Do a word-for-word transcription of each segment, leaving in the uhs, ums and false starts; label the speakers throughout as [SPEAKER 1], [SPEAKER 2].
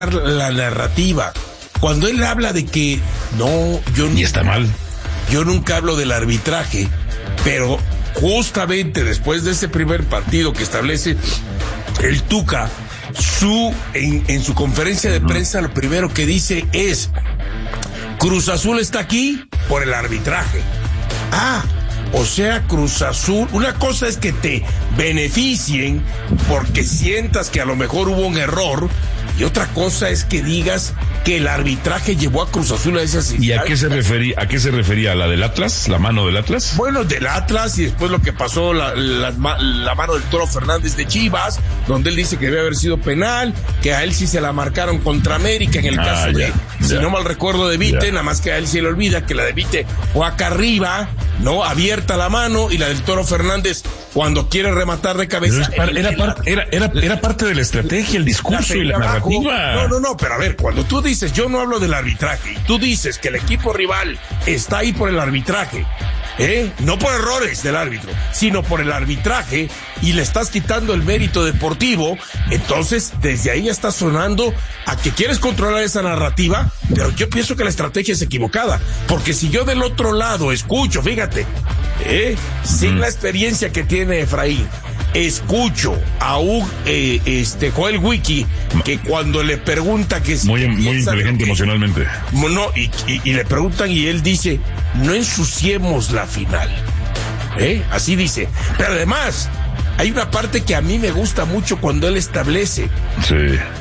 [SPEAKER 1] la narrativa. Cuando él habla de que no, yo
[SPEAKER 2] y está mal.
[SPEAKER 1] Yo nunca hablo del arbitraje, pero justamente después de ese primer partido que establece el Tuca, su en, en su conferencia de prensa, lo primero que dice es: Cruz Azul está aquí por el arbitraje. Ah, o sea, Cruz Azul, una cosa es que te beneficien porque sientas que a lo mejor hubo un error, y otra cosa es que digas que el arbitraje llevó a Cruz Azul a esa situación.
[SPEAKER 2] ¿Y a qué se refería? ¿A qué se refería? ¿A la del Atlas? ¿La mano del Atlas?
[SPEAKER 1] Bueno, del Atlas, y después lo que pasó, la, la, la mano del Toro Fernández de Chivas, donde él dice que debe haber sido penal, que a él sí se la marcaron contra América, en el ah, caso ya, de, ya. si no mal recuerdo, de Vite, ya. nada más que a él se le olvida que la de Vite fue acá arriba, ¿no? Abierta la mano, y la del Toro Fernández, cuando quiere rematar de cabeza.
[SPEAKER 2] Era, era, par, era, era, era parte de la estrategia, el discurso la y la abajo. narrativa.
[SPEAKER 1] No, no, no, pero a ver, cuando tú dices, yo no hablo del arbitraje, y tú dices que el equipo rival está ahí por el arbitraje, ¿eh? No por errores del árbitro, sino por el arbitraje, y le estás quitando el mérito deportivo, entonces desde ahí ya está sonando a que quieres controlar esa narrativa, pero yo pienso que la estrategia es equivocada, porque si yo del otro lado escucho, fíjate, ¿eh? sin mm. la experiencia que tiene Efraín, escucho a un eh, este Joel Wiki que cuando le pregunta que
[SPEAKER 2] muy, muy inteligente que, emocionalmente
[SPEAKER 1] no y, y, y le preguntan y él dice, no ensuciemos la final, ¿eh? Así dice, pero además hay una parte que a mí me gusta mucho cuando él establece,
[SPEAKER 2] sí,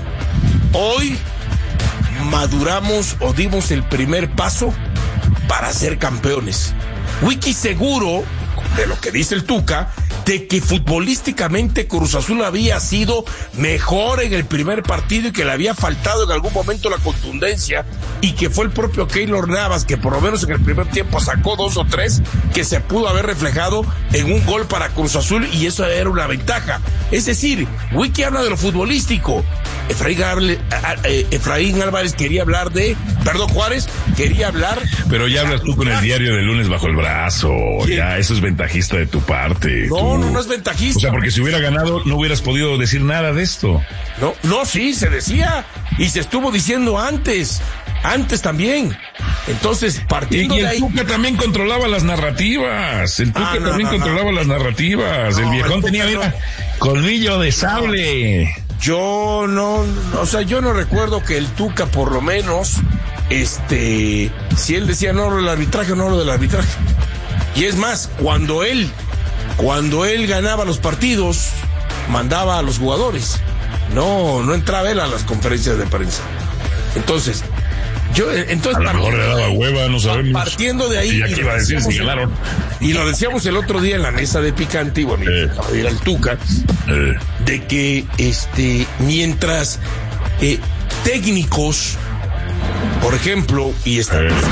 [SPEAKER 1] hoy maduramos o dimos el primer paso para ser campeones. Wiki seguro de lo que dice el Tuca, de que futbolísticamente Cruz Azul había sido mejor en el primer partido y que le había faltado en algún momento la contundencia, y que fue el propio Keylor Navas que por lo menos en el primer tiempo sacó dos o tres que se pudo haber reflejado en un gol para Cruz Azul, y eso era una ventaja. Es decir, Wiki habla de lo futbolístico. Efraín, Efraín Álvarez quería hablar de, perdón, Juárez quería hablar.
[SPEAKER 2] Pero ya hablas tú con el diario de lunes bajo el brazo. ¿Quién? Ya, eso es ventajista de tu parte.
[SPEAKER 1] No,
[SPEAKER 2] tú.
[SPEAKER 1] no, no es ventajista.
[SPEAKER 2] O sea, porque si hubiera ganado no hubieras podido decir nada de esto.
[SPEAKER 1] No, no, sí, se decía y se estuvo diciendo antes. Antes también. Entonces, partiendo
[SPEAKER 2] y, y
[SPEAKER 1] de ahí.
[SPEAKER 2] El Tuca también controlaba las narrativas. El Tuca ah, no, también no, controlaba no. las narrativas. No, el viejón el tenía, mira, colmillo de sable.
[SPEAKER 1] Yo no, o sea, yo no recuerdo que el Tuca, por lo menos, este, si él decía no lo del arbitraje, no lo del arbitraje. Y es más, cuando él, cuando él ganaba los partidos, mandaba a los jugadores. No, no entraba él a las conferencias de prensa. Entonces, yo, entonces.
[SPEAKER 2] A lo mejor le daba hueva, no sabemos.
[SPEAKER 1] Partiendo de ahí.
[SPEAKER 2] Y aquí iba a decir si ganaron.
[SPEAKER 1] Y lo decíamos el otro día en la mesa de Picante, y bueno, eh. era el Tuca, eh. de que, este, mientras eh, técnicos, por ejemplo, y están. Eh.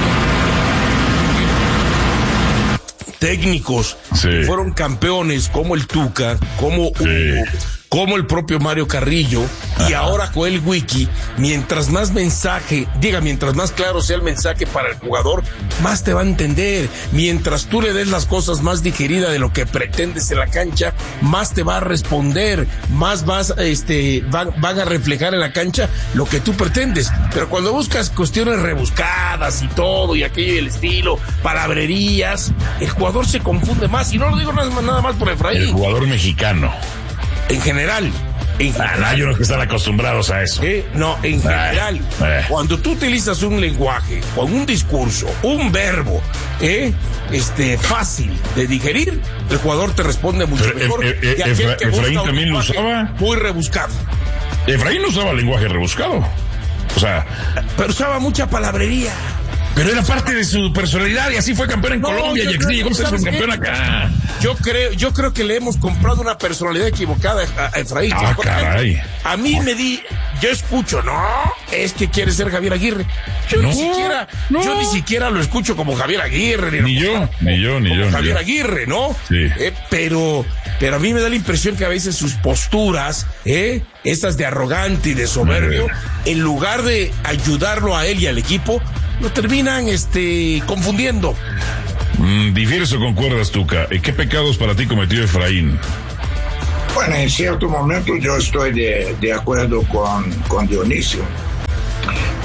[SPEAKER 1] técnicos sí. que fueron campeones como el Tuca, como sí. Hugo, como el propio Mario Carrillo, ajá, y ahora Joel Wiki, mientras más mensaje, diga, mientras más claro sea el mensaje para el jugador, más te va a entender. Mientras tú le des las cosas más digeridas de lo que pretendes en la cancha, más te va a responder, más vas, este, van, van a reflejar en la cancha lo que tú pretendes. Pero cuando buscas cuestiones rebuscadas y todo, y aquello y el estilo, palabrerías, el jugador se confunde más, y no lo digo nada, nada más por Efraín.
[SPEAKER 2] El jugador mexicano.
[SPEAKER 1] En general, en general.
[SPEAKER 2] Ah, no, yo creo que están acostumbrados a eso.
[SPEAKER 1] ¿Eh? No, en general, ah, eh. cuando tú utilizas un lenguaje, con un discurso, un verbo, ¿eh? este, fácil de digerir, el jugador te responde mucho Pero, mejor eh, eh, que aquel Efra, que
[SPEAKER 2] Efraín también lo usaba.
[SPEAKER 1] Muy rebuscado.
[SPEAKER 2] Efraín no usaba lenguaje rebuscado. O sea,
[SPEAKER 1] pero usaba mucha palabrería.
[SPEAKER 2] Pero era parte de su personalidad y así fue campeón en no, Colombia y así llegó a ser campeón acá.
[SPEAKER 1] Yo creo, yo creo que le hemos comprado una personalidad equivocada a, a Efraín.
[SPEAKER 2] Ah, caray.
[SPEAKER 1] A mí me di, yo escucho, no, es que quiere ser Javier Aguirre. Yo no, ni siquiera, no. yo ni siquiera lo escucho como Javier Aguirre.
[SPEAKER 2] Ni, ni yo, como, ni yo, ni yo.
[SPEAKER 1] Javier
[SPEAKER 2] ni yo.
[SPEAKER 1] Aguirre, ¿no?
[SPEAKER 2] Sí.
[SPEAKER 1] Eh, pero, pero a mí me da la impresión que a veces sus posturas, eh, esas de arrogante y de soberbio, en lugar de ayudarlo a él y al equipo, lo terminan este confundiendo.
[SPEAKER 2] Mm, ¿Difieres o concuerdas, Tuca? ¿Qué pecados para ti cometió Efraín?
[SPEAKER 3] Bueno, en cierto momento yo estoy de, de acuerdo con, con Dionisio.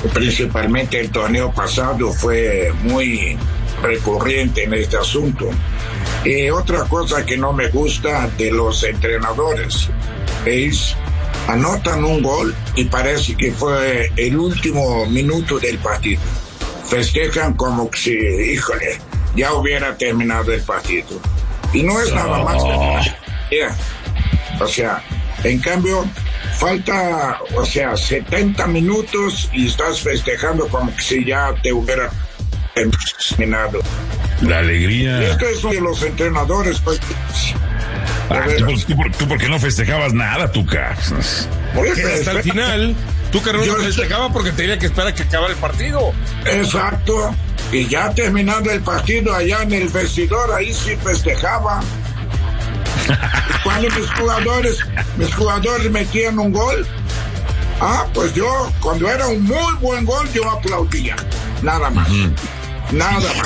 [SPEAKER 3] principalmente el torneo pasado, fue muy recurrente en este asunto. Y otra cosa que no me gusta de los entrenadores es anotan un gol y parece que fue el último minuto del partido. Festejan como que si, híjole, ya hubiera terminado el partido. Y no es nada más. Yeah. O sea, en cambio, falta, o sea, setenta minutos y estás festejando como que si ya te hubiera terminado.
[SPEAKER 2] La alegría.
[SPEAKER 3] Y esto es de los entrenadores, pues.
[SPEAKER 2] Ah, ¿tú, tú, tú, ¿Tú por qué no festejabas nada, Tuca?
[SPEAKER 1] Porque hasta el final, Tuca no lo festejaba porque tenía que esperar a que acabara el partido.
[SPEAKER 3] Exacto. Y ya terminando el partido allá en el vestidor, ahí sí festejaba. Cuando mis jugadores, mis jugadores metían un gol, ah, pues yo, cuando era un muy buen gol, yo aplaudía. Nada más. Uh-huh. Nada más.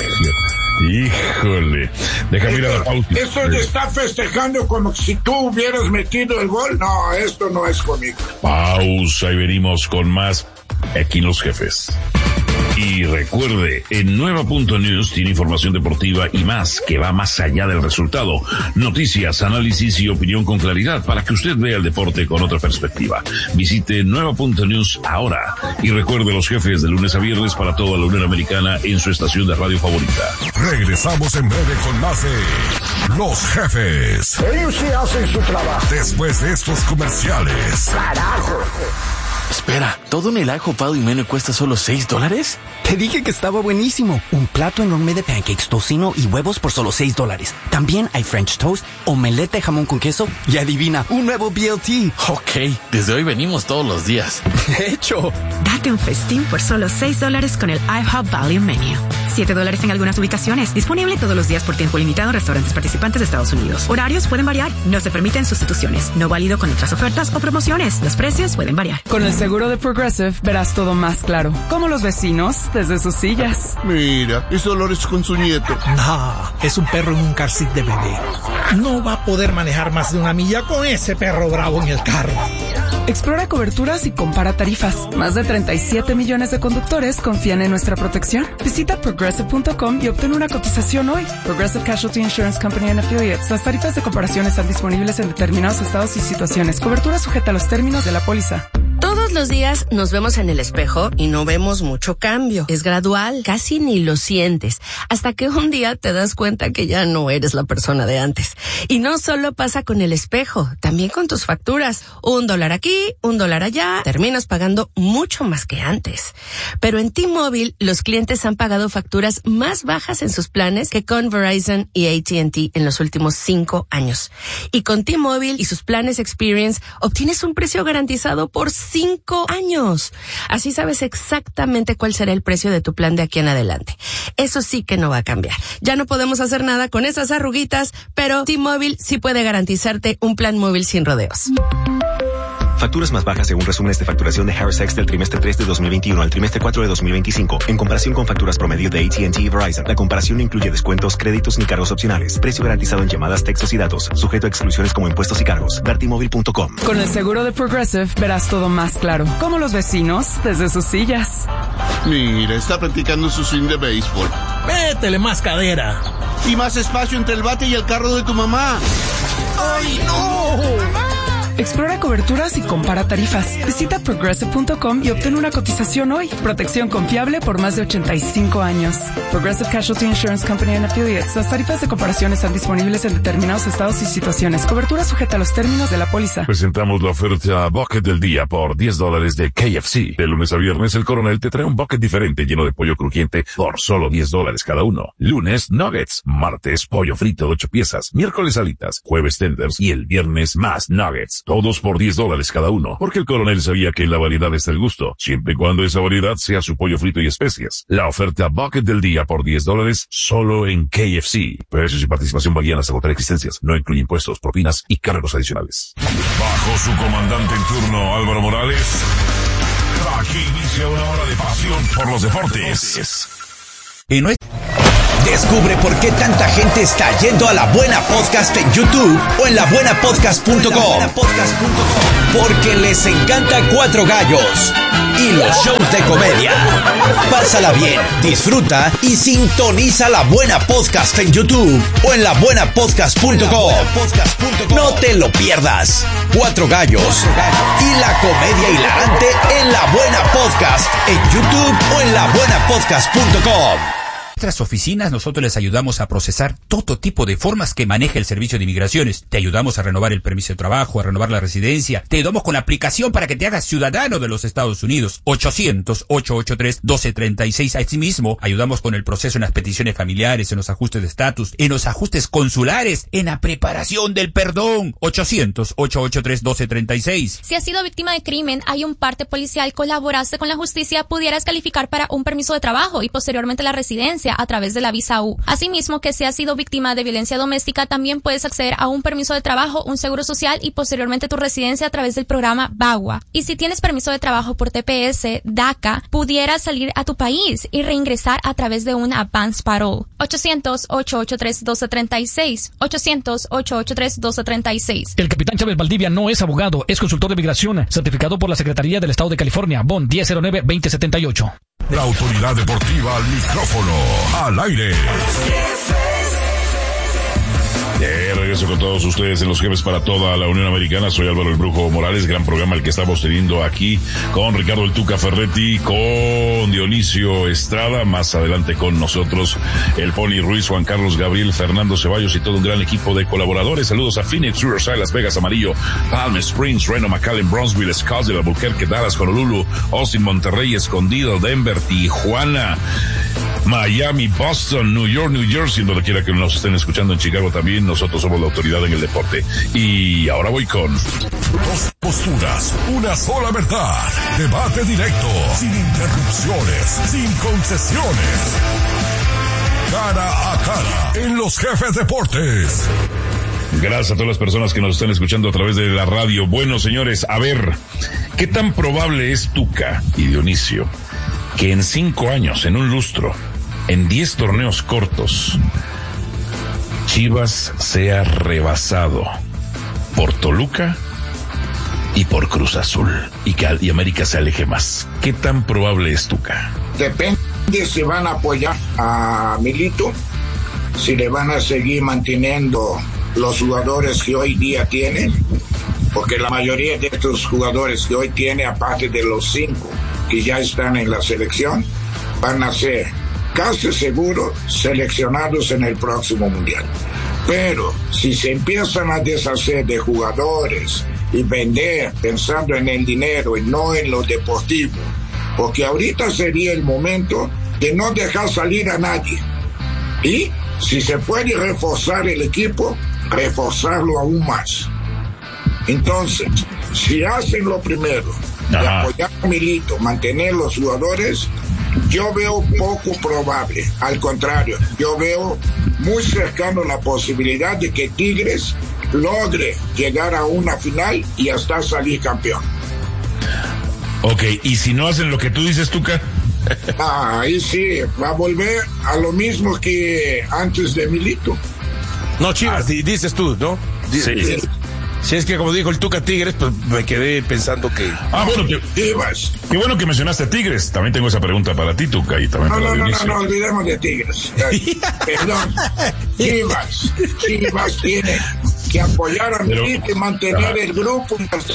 [SPEAKER 2] Híjole, déjame ir a la pausa.
[SPEAKER 3] Esto te está festejando como si tú hubieras metido el gol. No, esto no es conmigo.
[SPEAKER 2] Pausa y venimos con más aquí en Los Jefes. Y recuerde, en Nueva punto news tiene información deportiva y más que va más allá del resultado. Noticias, análisis y opinión con claridad para que usted vea el deporte con otra perspectiva. Visite Nueva punto news ahora. Y recuerde, Los Jefes de lunes a viernes para toda la Unión Americana en su estación de radio favorita.
[SPEAKER 4] Regresamos en breve con más de Los Jefes.
[SPEAKER 5] Ellos sí hacen su trabajo.
[SPEAKER 4] Después de estos comerciales.
[SPEAKER 5] ¡Carajo!
[SPEAKER 6] Espera, ¿todo en el IHOP Value Menu cuesta solo seis dólares?
[SPEAKER 7] Te dije que estaba buenísimo. Un plato enorme de pancakes, tocino y huevos por solo seis dólares. También hay French toast, omelette de jamón con queso y adivina, un nuevo B L T.
[SPEAKER 6] Ok, desde hoy venimos todos los días.
[SPEAKER 7] De hecho.
[SPEAKER 8] Date un festín por solo seis dólares con el IHOP Value Menu. siete dólares en algunas ubicaciones. Disponible todos los días por tiempo limitado en restaurantes participantes de Estados Unidos. Horarios pueden variar. No se permiten sustituciones. No válido con otras ofertas o promociones. Los precios pueden variar.
[SPEAKER 9] Con el seguro de Progressive verás todo más claro. Como los vecinos desde sus sillas.
[SPEAKER 10] Mira, es Dolores con su nieto.
[SPEAKER 11] No, es un perro en un car seat de bebé. No va a poder manejar más de una milla con ese perro bravo en el carro.
[SPEAKER 9] Explora coberturas y compara tarifas. Más de treinta y siete millones de conductores confían en nuestra protección. Visita progressive punto com y obtén una cotización hoy. Progressive Casualty Insurance Company and Affiliates. Las tarifas de comparación están disponibles en determinados estados y situaciones. Cobertura sujeta a los términos de la póliza.
[SPEAKER 12] Todos los días nos vemos en el espejo y no vemos mucho cambio. Es gradual, casi ni lo sientes, hasta que un día te das cuenta que ya no eres la persona de antes. Y no solo pasa con el espejo, también con tus facturas. Un dólar aquí, un dólar allá, terminas pagando mucho más que antes. Pero en T-Mobile, los clientes han pagado facturas más bajas en sus planes que con Verizon y A T and T en los últimos cinco años. Y con T-Mobile y sus planes Experience, obtienes un precio garantizado por cinco años. Así sabes exactamente cuál será el precio de tu plan de aquí en adelante. Eso sí que no va a cambiar. Ya no podemos hacer nada con esas arruguitas, pero T-Mobile sí puede garantizarte un plan móvil sin rodeos.
[SPEAKER 13] Facturas más bajas según resúmenes de facturación de Harris X del trimestre tres de dos mil veintiuno al trimestre cuatro de dos mil veinticinco. En comparación con facturas promedio de A T and T y Verizon, la comparación no incluye descuentos, créditos ni cargos opcionales. Precio garantizado en llamadas, textos y datos. Sujeto a exclusiones como impuestos y cargos. Ver T Mobile punto com.
[SPEAKER 9] Con el seguro de Progressive verás todo más claro. Como los vecinos desde sus sillas.
[SPEAKER 10] Mira, está practicando su swing de béisbol.
[SPEAKER 11] Métele más cadera.
[SPEAKER 10] Y más espacio entre el bate y el carro de tu mamá.
[SPEAKER 11] ¡Ay, no! ¡Mamá!
[SPEAKER 9] Explora coberturas y compara tarifas. Visita progressive punto com y obtén una cotización hoy. Protección confiable por más de ochenta y cinco años. Progressive Casualty Insurance Company and Affiliates. Las tarifas de comparación están disponibles en determinados estados y situaciones. Cobertura sujeta a los términos de la póliza.
[SPEAKER 2] Presentamos la oferta Bucket del Día por diez dólares de K F C. De lunes a viernes, el Coronel te trae un bucket diferente lleno de pollo crujiente por solo diez dólares cada uno. Lunes, nuggets. Martes, pollo frito de ocho piezas. Miércoles, alitas. Jueves, tenders. Y el viernes, más nuggets. Todos por diez dólares cada uno. Porque el Coronel sabía que en la variedad está el gusto. Siempre y cuando esa variedad sea su pollo frito y especias. La oferta Bucket del Día por diez dólares solo en K F C. Precios y participación varían hasta agotar existencias. No incluye impuestos, propinas y cargos adicionales.
[SPEAKER 4] Bajo su comandante en turno, Álvaro Morales. Aquí inicia una hora de pasión por los deportes.
[SPEAKER 14] Y no es...
[SPEAKER 5] Descubre por qué tanta gente está yendo a La Buena Podcast en YouTube o en la buena podcast punto com. Porque les encanta Cuatro Gallos y los shows de comedia. Pásala bien, disfruta y sintoniza La Buena Podcast en YouTube o en la buena podcast punto com. No te lo pierdas. Cuatro Gallos y la comedia hilarante en La Buena Podcast en YouTube o en la buena podcast punto com.
[SPEAKER 14] En nuestras oficinas nosotros les ayudamos a procesar todo tipo de formas que maneja el servicio de inmigraciones. Te ayudamos a renovar el permiso de trabajo, a renovar la residencia. Te ayudamos con la aplicación para que te hagas ciudadano de los Estados Unidos. ochocientos, ochocientos ochenta y tres, doce treinta y seis. Asimismo, ayudamos con el proceso en las peticiones familiares, en los ajustes de estatus, en los ajustes consulares, en la preparación del perdón. ochocientos, ochocientos ochenta y tres, doce treinta y seis.
[SPEAKER 15] Si has sido víctima de crimen, hay un parte policial, colaboraste con la justicia, pudieras calificar para un permiso de trabajo y posteriormente la residencia a través de la visa U. Asimismo, que si has sido víctima de violencia doméstica, también puedes acceder a un permiso de trabajo, un seguro social y posteriormente tu residencia a través del programa VAWA. Y si tienes permiso de trabajo por T P S, DACA, pudieras salir a tu país y reingresar a través de un advance parole. ochocientos, ochocientos ochenta y tres, doce treinta y seis. ochocientos, ochocientos ochenta y tres, doce treinta y seis.
[SPEAKER 16] El capitán Chávez Valdivia no es abogado, es consultor de migración, certificado por la Secretaría del Estado de California, B O N diez cero nueve, veinte setenta y ocho.
[SPEAKER 4] La autoridad deportiva al micrófono, al aire.
[SPEAKER 2] Eh, regreso con todos ustedes en Los Jefes para toda la Unión Americana. Soy Álvaro el Brujo Morales. Gran programa el que estamos teniendo aquí con Ricardo el Tuca Ferretti, con Dionisio Estrada, más adelante con nosotros el Pony Ruiz, Juan Carlos Gabriel, Fernando Ceballos y todo un gran equipo de colaboradores. Saludos a Phoenix, Riverside, Las Vegas, Amarillo, Palm Springs, Reno, McAllen, Bronzeville, Scottsdale, Albuquerque, Dallas, Honolulu, Austin, Monterrey, Escondido, Denver, Tijuana, Miami, Boston, New York, New Jersey, donde quiera que nos estén escuchando, en Chicago también. Nosotros somos la autoridad en el deporte. Y ahora voy con...
[SPEAKER 4] Dos posturas, una sola verdad. Debate directo, sin interrupciones, sin concesiones. Cara a cara, en Los Jefes Deportes.
[SPEAKER 2] Gracias a todas las personas que nos están escuchando a través de la radio. Bueno, señores, a ver, ¿qué tan probable es, Tuca y Dionisio, que en cinco años, en un lustro, en diez torneos cortos, Chivas sea rebasado por Toluca y por Cruz Azul y que y América se aleje más? ¿Qué tan probable es, Tuca?
[SPEAKER 3] Depende si van a apoyar a Milito, si le van a seguir manteniendo los jugadores que hoy día tienen, porque la mayoría de estos jugadores que hoy tiene, aparte de los cinco que ya están en la selección, van a ser casi seguro seleccionados en el próximo mundial. Pero si se empiezan a deshacer de jugadores y vender pensando en el dinero y no en lo deportivo, porque ahorita sería el momento de no dejar salir a nadie. Y si se puede reforzar el equipo, reforzarlo aún más. Entonces, si hacen lo primero, de apoyar a Milito, mantener los jugadores, yo veo poco probable. Al contrario, yo veo muy cercano la posibilidad de que Tigres logre llegar a una final y hasta salir campeón.
[SPEAKER 2] Ok, ¿y si no hacen lo que tú dices, Tuca?
[SPEAKER 3] Ah, ahí sí, va a volver a lo mismo que antes de Milito.
[SPEAKER 1] No, Chivas, ah, dices tú, ¿no?
[SPEAKER 2] Sí.
[SPEAKER 1] Dices. Si es que como dijo el Tuca Tigres, pues me quedé pensando que...
[SPEAKER 2] Ah, bueno, que,
[SPEAKER 3] Chivas.
[SPEAKER 2] Qué bueno que mencionaste a Tigres. También tengo esa pregunta para ti, Tuca, y también
[SPEAKER 3] no,
[SPEAKER 2] para
[SPEAKER 3] no,
[SPEAKER 2] Dionisio.
[SPEAKER 3] No, no, no, olvidemos de Tigres. Perdón. Chivas. Chivas tiene que apoyar a Milito y mantener ajá. el grupo.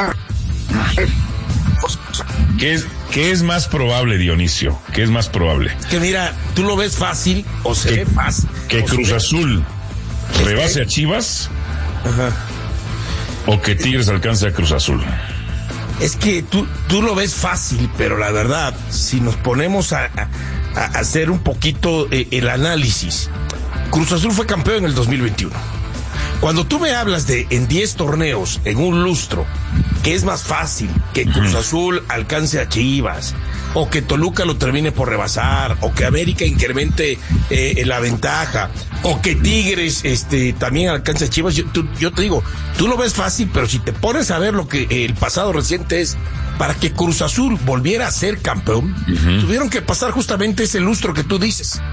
[SPEAKER 2] ¿Qué es, ¿Qué es más probable, Dionisio? ¿Qué es más probable?
[SPEAKER 1] Que mira, tú lo ves fácil o se ve fácil.
[SPEAKER 2] Que Cruz Azul rebase a Chivas.
[SPEAKER 1] Ajá.
[SPEAKER 2] O que Tigres alcance a Cruz Azul.
[SPEAKER 1] Es que tú, tú lo ves fácil, pero la verdad, si nos ponemos a, a, a hacer un poquito eh, el análisis, Cruz Azul fue campeón en el dos mil veintiuno. Cuando tú me hablas de en diez torneos, en un lustro, que es más fácil que Cruz Azul alcance a Chivas, o que Toluca lo termine por rebasar, o que América incremente eh, la ventaja, o que Tigres este también alcance a Chivas, yo, tú, yo te digo, tú lo ves fácil, pero si te pones a ver lo que eh, el pasado reciente es, para que Cruz Azul volviera a ser campeón, uh-huh. tuvieron que pasar justamente ese lustro que tú dices.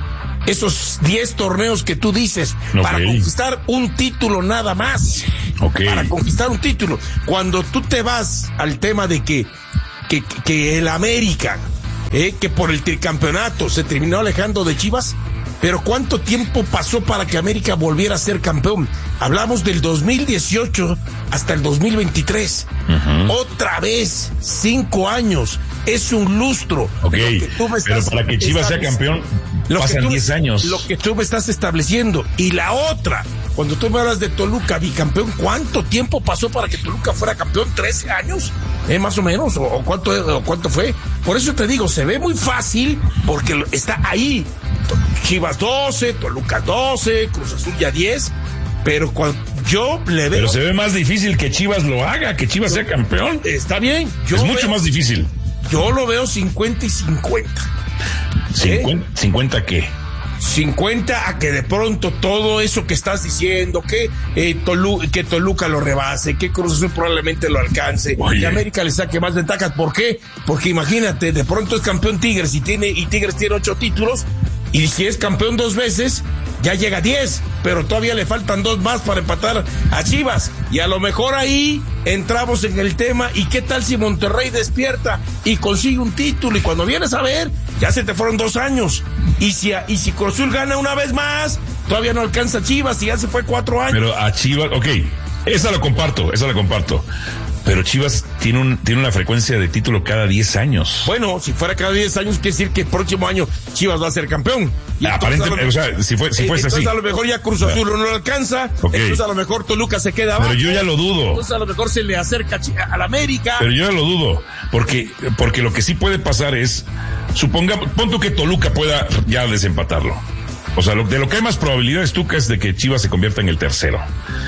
[SPEAKER 1] esos diez torneos que tú dices, okay, para conquistar un título nada más.
[SPEAKER 2] Okay.
[SPEAKER 1] Para conquistar un título. Cuando tú te vas al tema de que, que, que el América, eh, que por el tricampeonato se terminó alejando de Chivas, pero ¿cuánto tiempo pasó para que América volviera a ser campeón? Hablamos del dos mil dieciocho hasta el dos mil veintitrés. Uh-huh. Otra vez, cinco años. Es un lustro.
[SPEAKER 2] Ok, pero para que Chivas sea campeón, pasan diez años.
[SPEAKER 1] Lo que tú me estás estableciendo. Y la otra, cuando tú me hablas de Toluca, bicampeón, ¿cuánto tiempo pasó para que Toluca fuera campeón? ¿trece años? ¿Eh, más o menos? ¿O, o, cuánto, ¿O cuánto fue? Por eso te digo, se ve muy fácil porque está ahí. Chivas doce, Toluca doce, Cruz Azul ya diez, pero cuando yo le veo...
[SPEAKER 2] Pero se ve más difícil que Chivas lo haga, que Chivas sea campeón.
[SPEAKER 1] Está bien. Yo
[SPEAKER 2] es
[SPEAKER 1] veo,
[SPEAKER 2] mucho más difícil.
[SPEAKER 1] Yo lo veo cincuenta y cincuenta.
[SPEAKER 2] ¿cincuenta? ¿Eh? ¿cincuenta qué?
[SPEAKER 1] cincuenta a que de pronto todo eso que estás diciendo, que eh, Tolu, que Toluca lo rebase, que Cruz Azul probablemente lo alcance, Oye. que América le saque más ventajas. ¿Por qué? Porque imagínate, de pronto es campeón Tigres y tiene y Tigres tiene ocho títulos, y si es campeón dos veces, ya llega a diez, pero todavía le faltan dos más para empatar a Chivas, y a lo mejor ahí entramos en el tema, ¿y qué tal si Monterrey despierta y consigue un título? Y cuando vienes a ver, ya se te fueron dos años, y si, a, y si Cruz Azul gana una vez más, todavía no alcanza a Chivas, y ya se fue cuatro años.
[SPEAKER 2] Pero a Chivas, ok, esa la comparto, esa la comparto. Pero Chivas tiene un tiene una frecuencia de título cada diez años.
[SPEAKER 1] Bueno, si fuera cada diez años, quiere decir que el próximo año Chivas va a ser campeón.
[SPEAKER 2] Y Aparentemente, o sea, si, fue, si fuese
[SPEAKER 1] entonces
[SPEAKER 2] así.
[SPEAKER 1] Entonces a lo mejor ya Cruz Azul no lo alcanza, okay. Entonces a lo mejor Toluca se queda abajo.
[SPEAKER 2] Pero yo ya lo dudo.
[SPEAKER 1] Entonces a lo mejor se le acerca a la América.
[SPEAKER 2] Pero yo ya lo dudo, porque, porque lo que sí puede pasar es, supongamos, pon tú que Toluca pueda ya desempatarlo. O sea, lo, de lo que hay más probabilidades, Tuca, es de que Chivas se convierta en el tercero.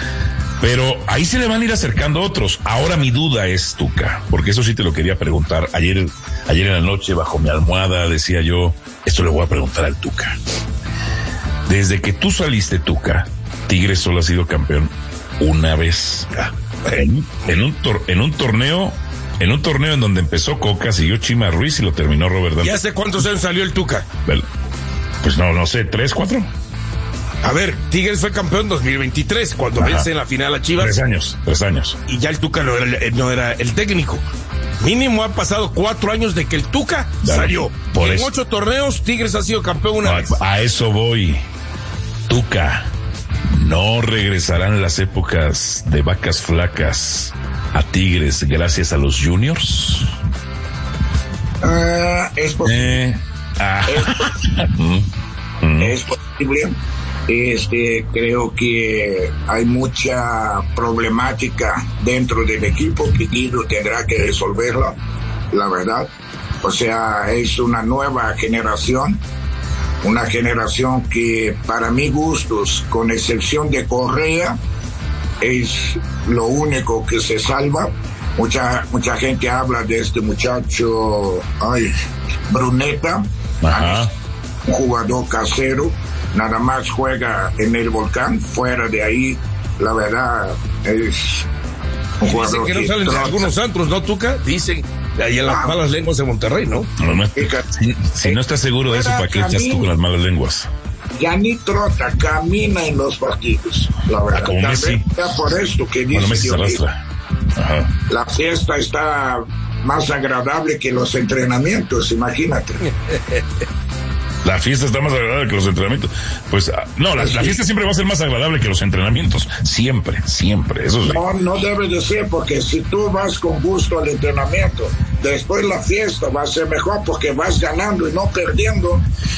[SPEAKER 2] Pero ahí se le van a ir acercando otros. Ahora mi duda es, Tuca, porque eso sí te lo quería preguntar. Ayer, ayer en la noche, bajo mi almohada, decía yo, esto le voy a preguntar al Tuca. Desde que tú saliste, Tuca, Tigres solo ha sido campeón una vez. En, en, un, tor, en un torneo, en un torneo en donde empezó Coca, siguió Chima Ruiz y lo terminó Robert Dante.
[SPEAKER 1] ¿Y hace cuántos años salió el Tuca?
[SPEAKER 2] Pues no, no sé, ¿tres, cuatro?
[SPEAKER 1] A ver, Tigres fue campeón dos mil veintitrés, cuando Ajá. vence en la final a Chivas.
[SPEAKER 2] Tres años, tres años.
[SPEAKER 1] Y ya el Tuca no era, no era el técnico. Mínimo han pasado cuatro años de que el Tuca Dale, salió. Por en eso. ocho torneos, Tigres ha sido campeón una
[SPEAKER 2] no,
[SPEAKER 1] vez.
[SPEAKER 2] A eso voy. Tuca, ¿no regresarán las épocas de vacas flacas a Tigres gracias a los juniors?
[SPEAKER 3] Uh, es posible.
[SPEAKER 2] Eh, ah.
[SPEAKER 3] es, es posible. Este, creo que hay mucha problemática dentro del equipo que Guido tendrá que resolverla, la verdad. O sea, es una nueva generación, una generación que para mi gustos, con excepción de Correa, es lo único que se salva. Mucha, mucha gente habla de este muchacho, ay, Bruneta,
[SPEAKER 2] Ajá.
[SPEAKER 3] un jugador casero. Nada más juega en el Volcán, fuera de ahí, la verdad, es un jugador
[SPEAKER 1] Dicen que no salen de algunos antros, ¿no, Tuca? Dicen, ahí en las ah, malas lenguas de Monterrey, ¿no?
[SPEAKER 2] no, no si, si no estás seguro de eso, ¿para qué echas tú con las malas lenguas?
[SPEAKER 3] Ya ni trota, camina en los partidos, la verdad.
[SPEAKER 2] Ah, como Messi.
[SPEAKER 3] Por esto que dice
[SPEAKER 2] bueno, Messi se arrastra. Ajá.
[SPEAKER 3] La fiesta está más agradable que los entrenamientos, imagínate.
[SPEAKER 2] La fiesta está más agradable que los entrenamientos. Pues, no, la, la fiesta siempre va a ser más agradable que los entrenamientos. Siempre, siempre. Eso sí.
[SPEAKER 3] No, no debe de ser, porque si tú vas con gusto al entrenamiento, después la fiesta va a ser mejor porque vas ganando y no perdiendo.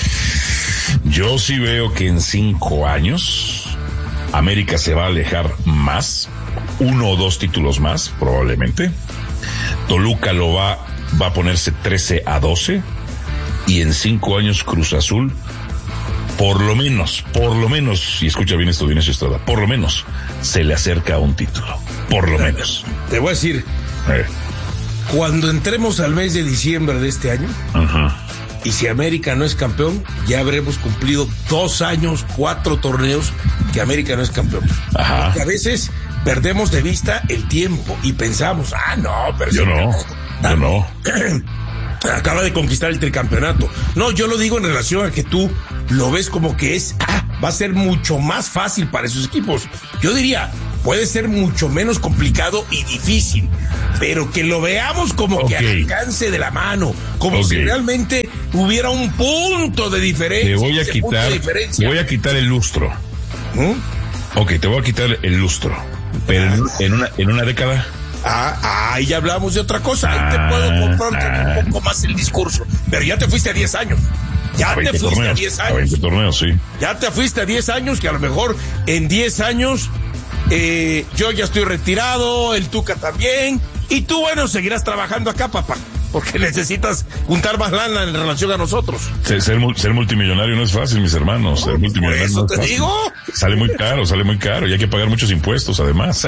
[SPEAKER 2] Yo sí veo que en cinco años América se va a alejar más, uno o dos títulos más, probablemente. Toluca lo va, va a ponerse trece a doce. Y en cinco años Cruz Azul, por lo menos, por lo menos, y escucha bien esto, Dionisio Estrada, por lo menos se le acerca a un título, por lo menos.
[SPEAKER 1] Te voy a decir, eh. cuando entremos al mes de diciembre de este año,
[SPEAKER 2] uh-huh.
[SPEAKER 1] y si América no es campeón, ya habremos cumplido dos años, cuatro torneos que América no es campeón.
[SPEAKER 2] Ajá.
[SPEAKER 1] Porque a veces perdemos de vista el tiempo y pensamos, ah, no, pero...
[SPEAKER 2] Yo no, yo no.
[SPEAKER 1] Acaba de conquistar el tricampeonato. No, yo lo digo en relación a que tú lo ves como que es, ah, va a ser mucho más fácil para esos equipos. Yo diría, puede ser mucho menos complicado y difícil, pero que lo veamos como okay. que al alcance de la mano, como okay. si realmente hubiera un punto de diferencia.
[SPEAKER 2] Te voy a quitar, te voy a quitar el lustro. ¿Mm? Ok, te voy a quitar el lustro, pero en, en una, en una década.
[SPEAKER 1] Ah, ahí ya hablamos de otra cosa. Ahí te puedo comprar un poco más el discurso. Pero ya te fuiste a diez años. Ya te fuiste torneos, a diez años. A
[SPEAKER 2] veinte torneos, sí.
[SPEAKER 1] Ya te fuiste a diez años, que a lo mejor en diez años eh, yo ya estoy retirado, el Tuca también. Y tú, bueno, seguirás trabajando acá, papá. Porque necesitas juntar más lana en relación a nosotros.
[SPEAKER 2] Ser, ser, ser multimillonario no es fácil, mis hermanos. Ser multimillonario
[SPEAKER 1] ¿Eso
[SPEAKER 2] no
[SPEAKER 1] te
[SPEAKER 2] es fácil.
[SPEAKER 1] digo?
[SPEAKER 2] Sale muy caro, sale muy caro. Y hay que pagar muchos impuestos, además.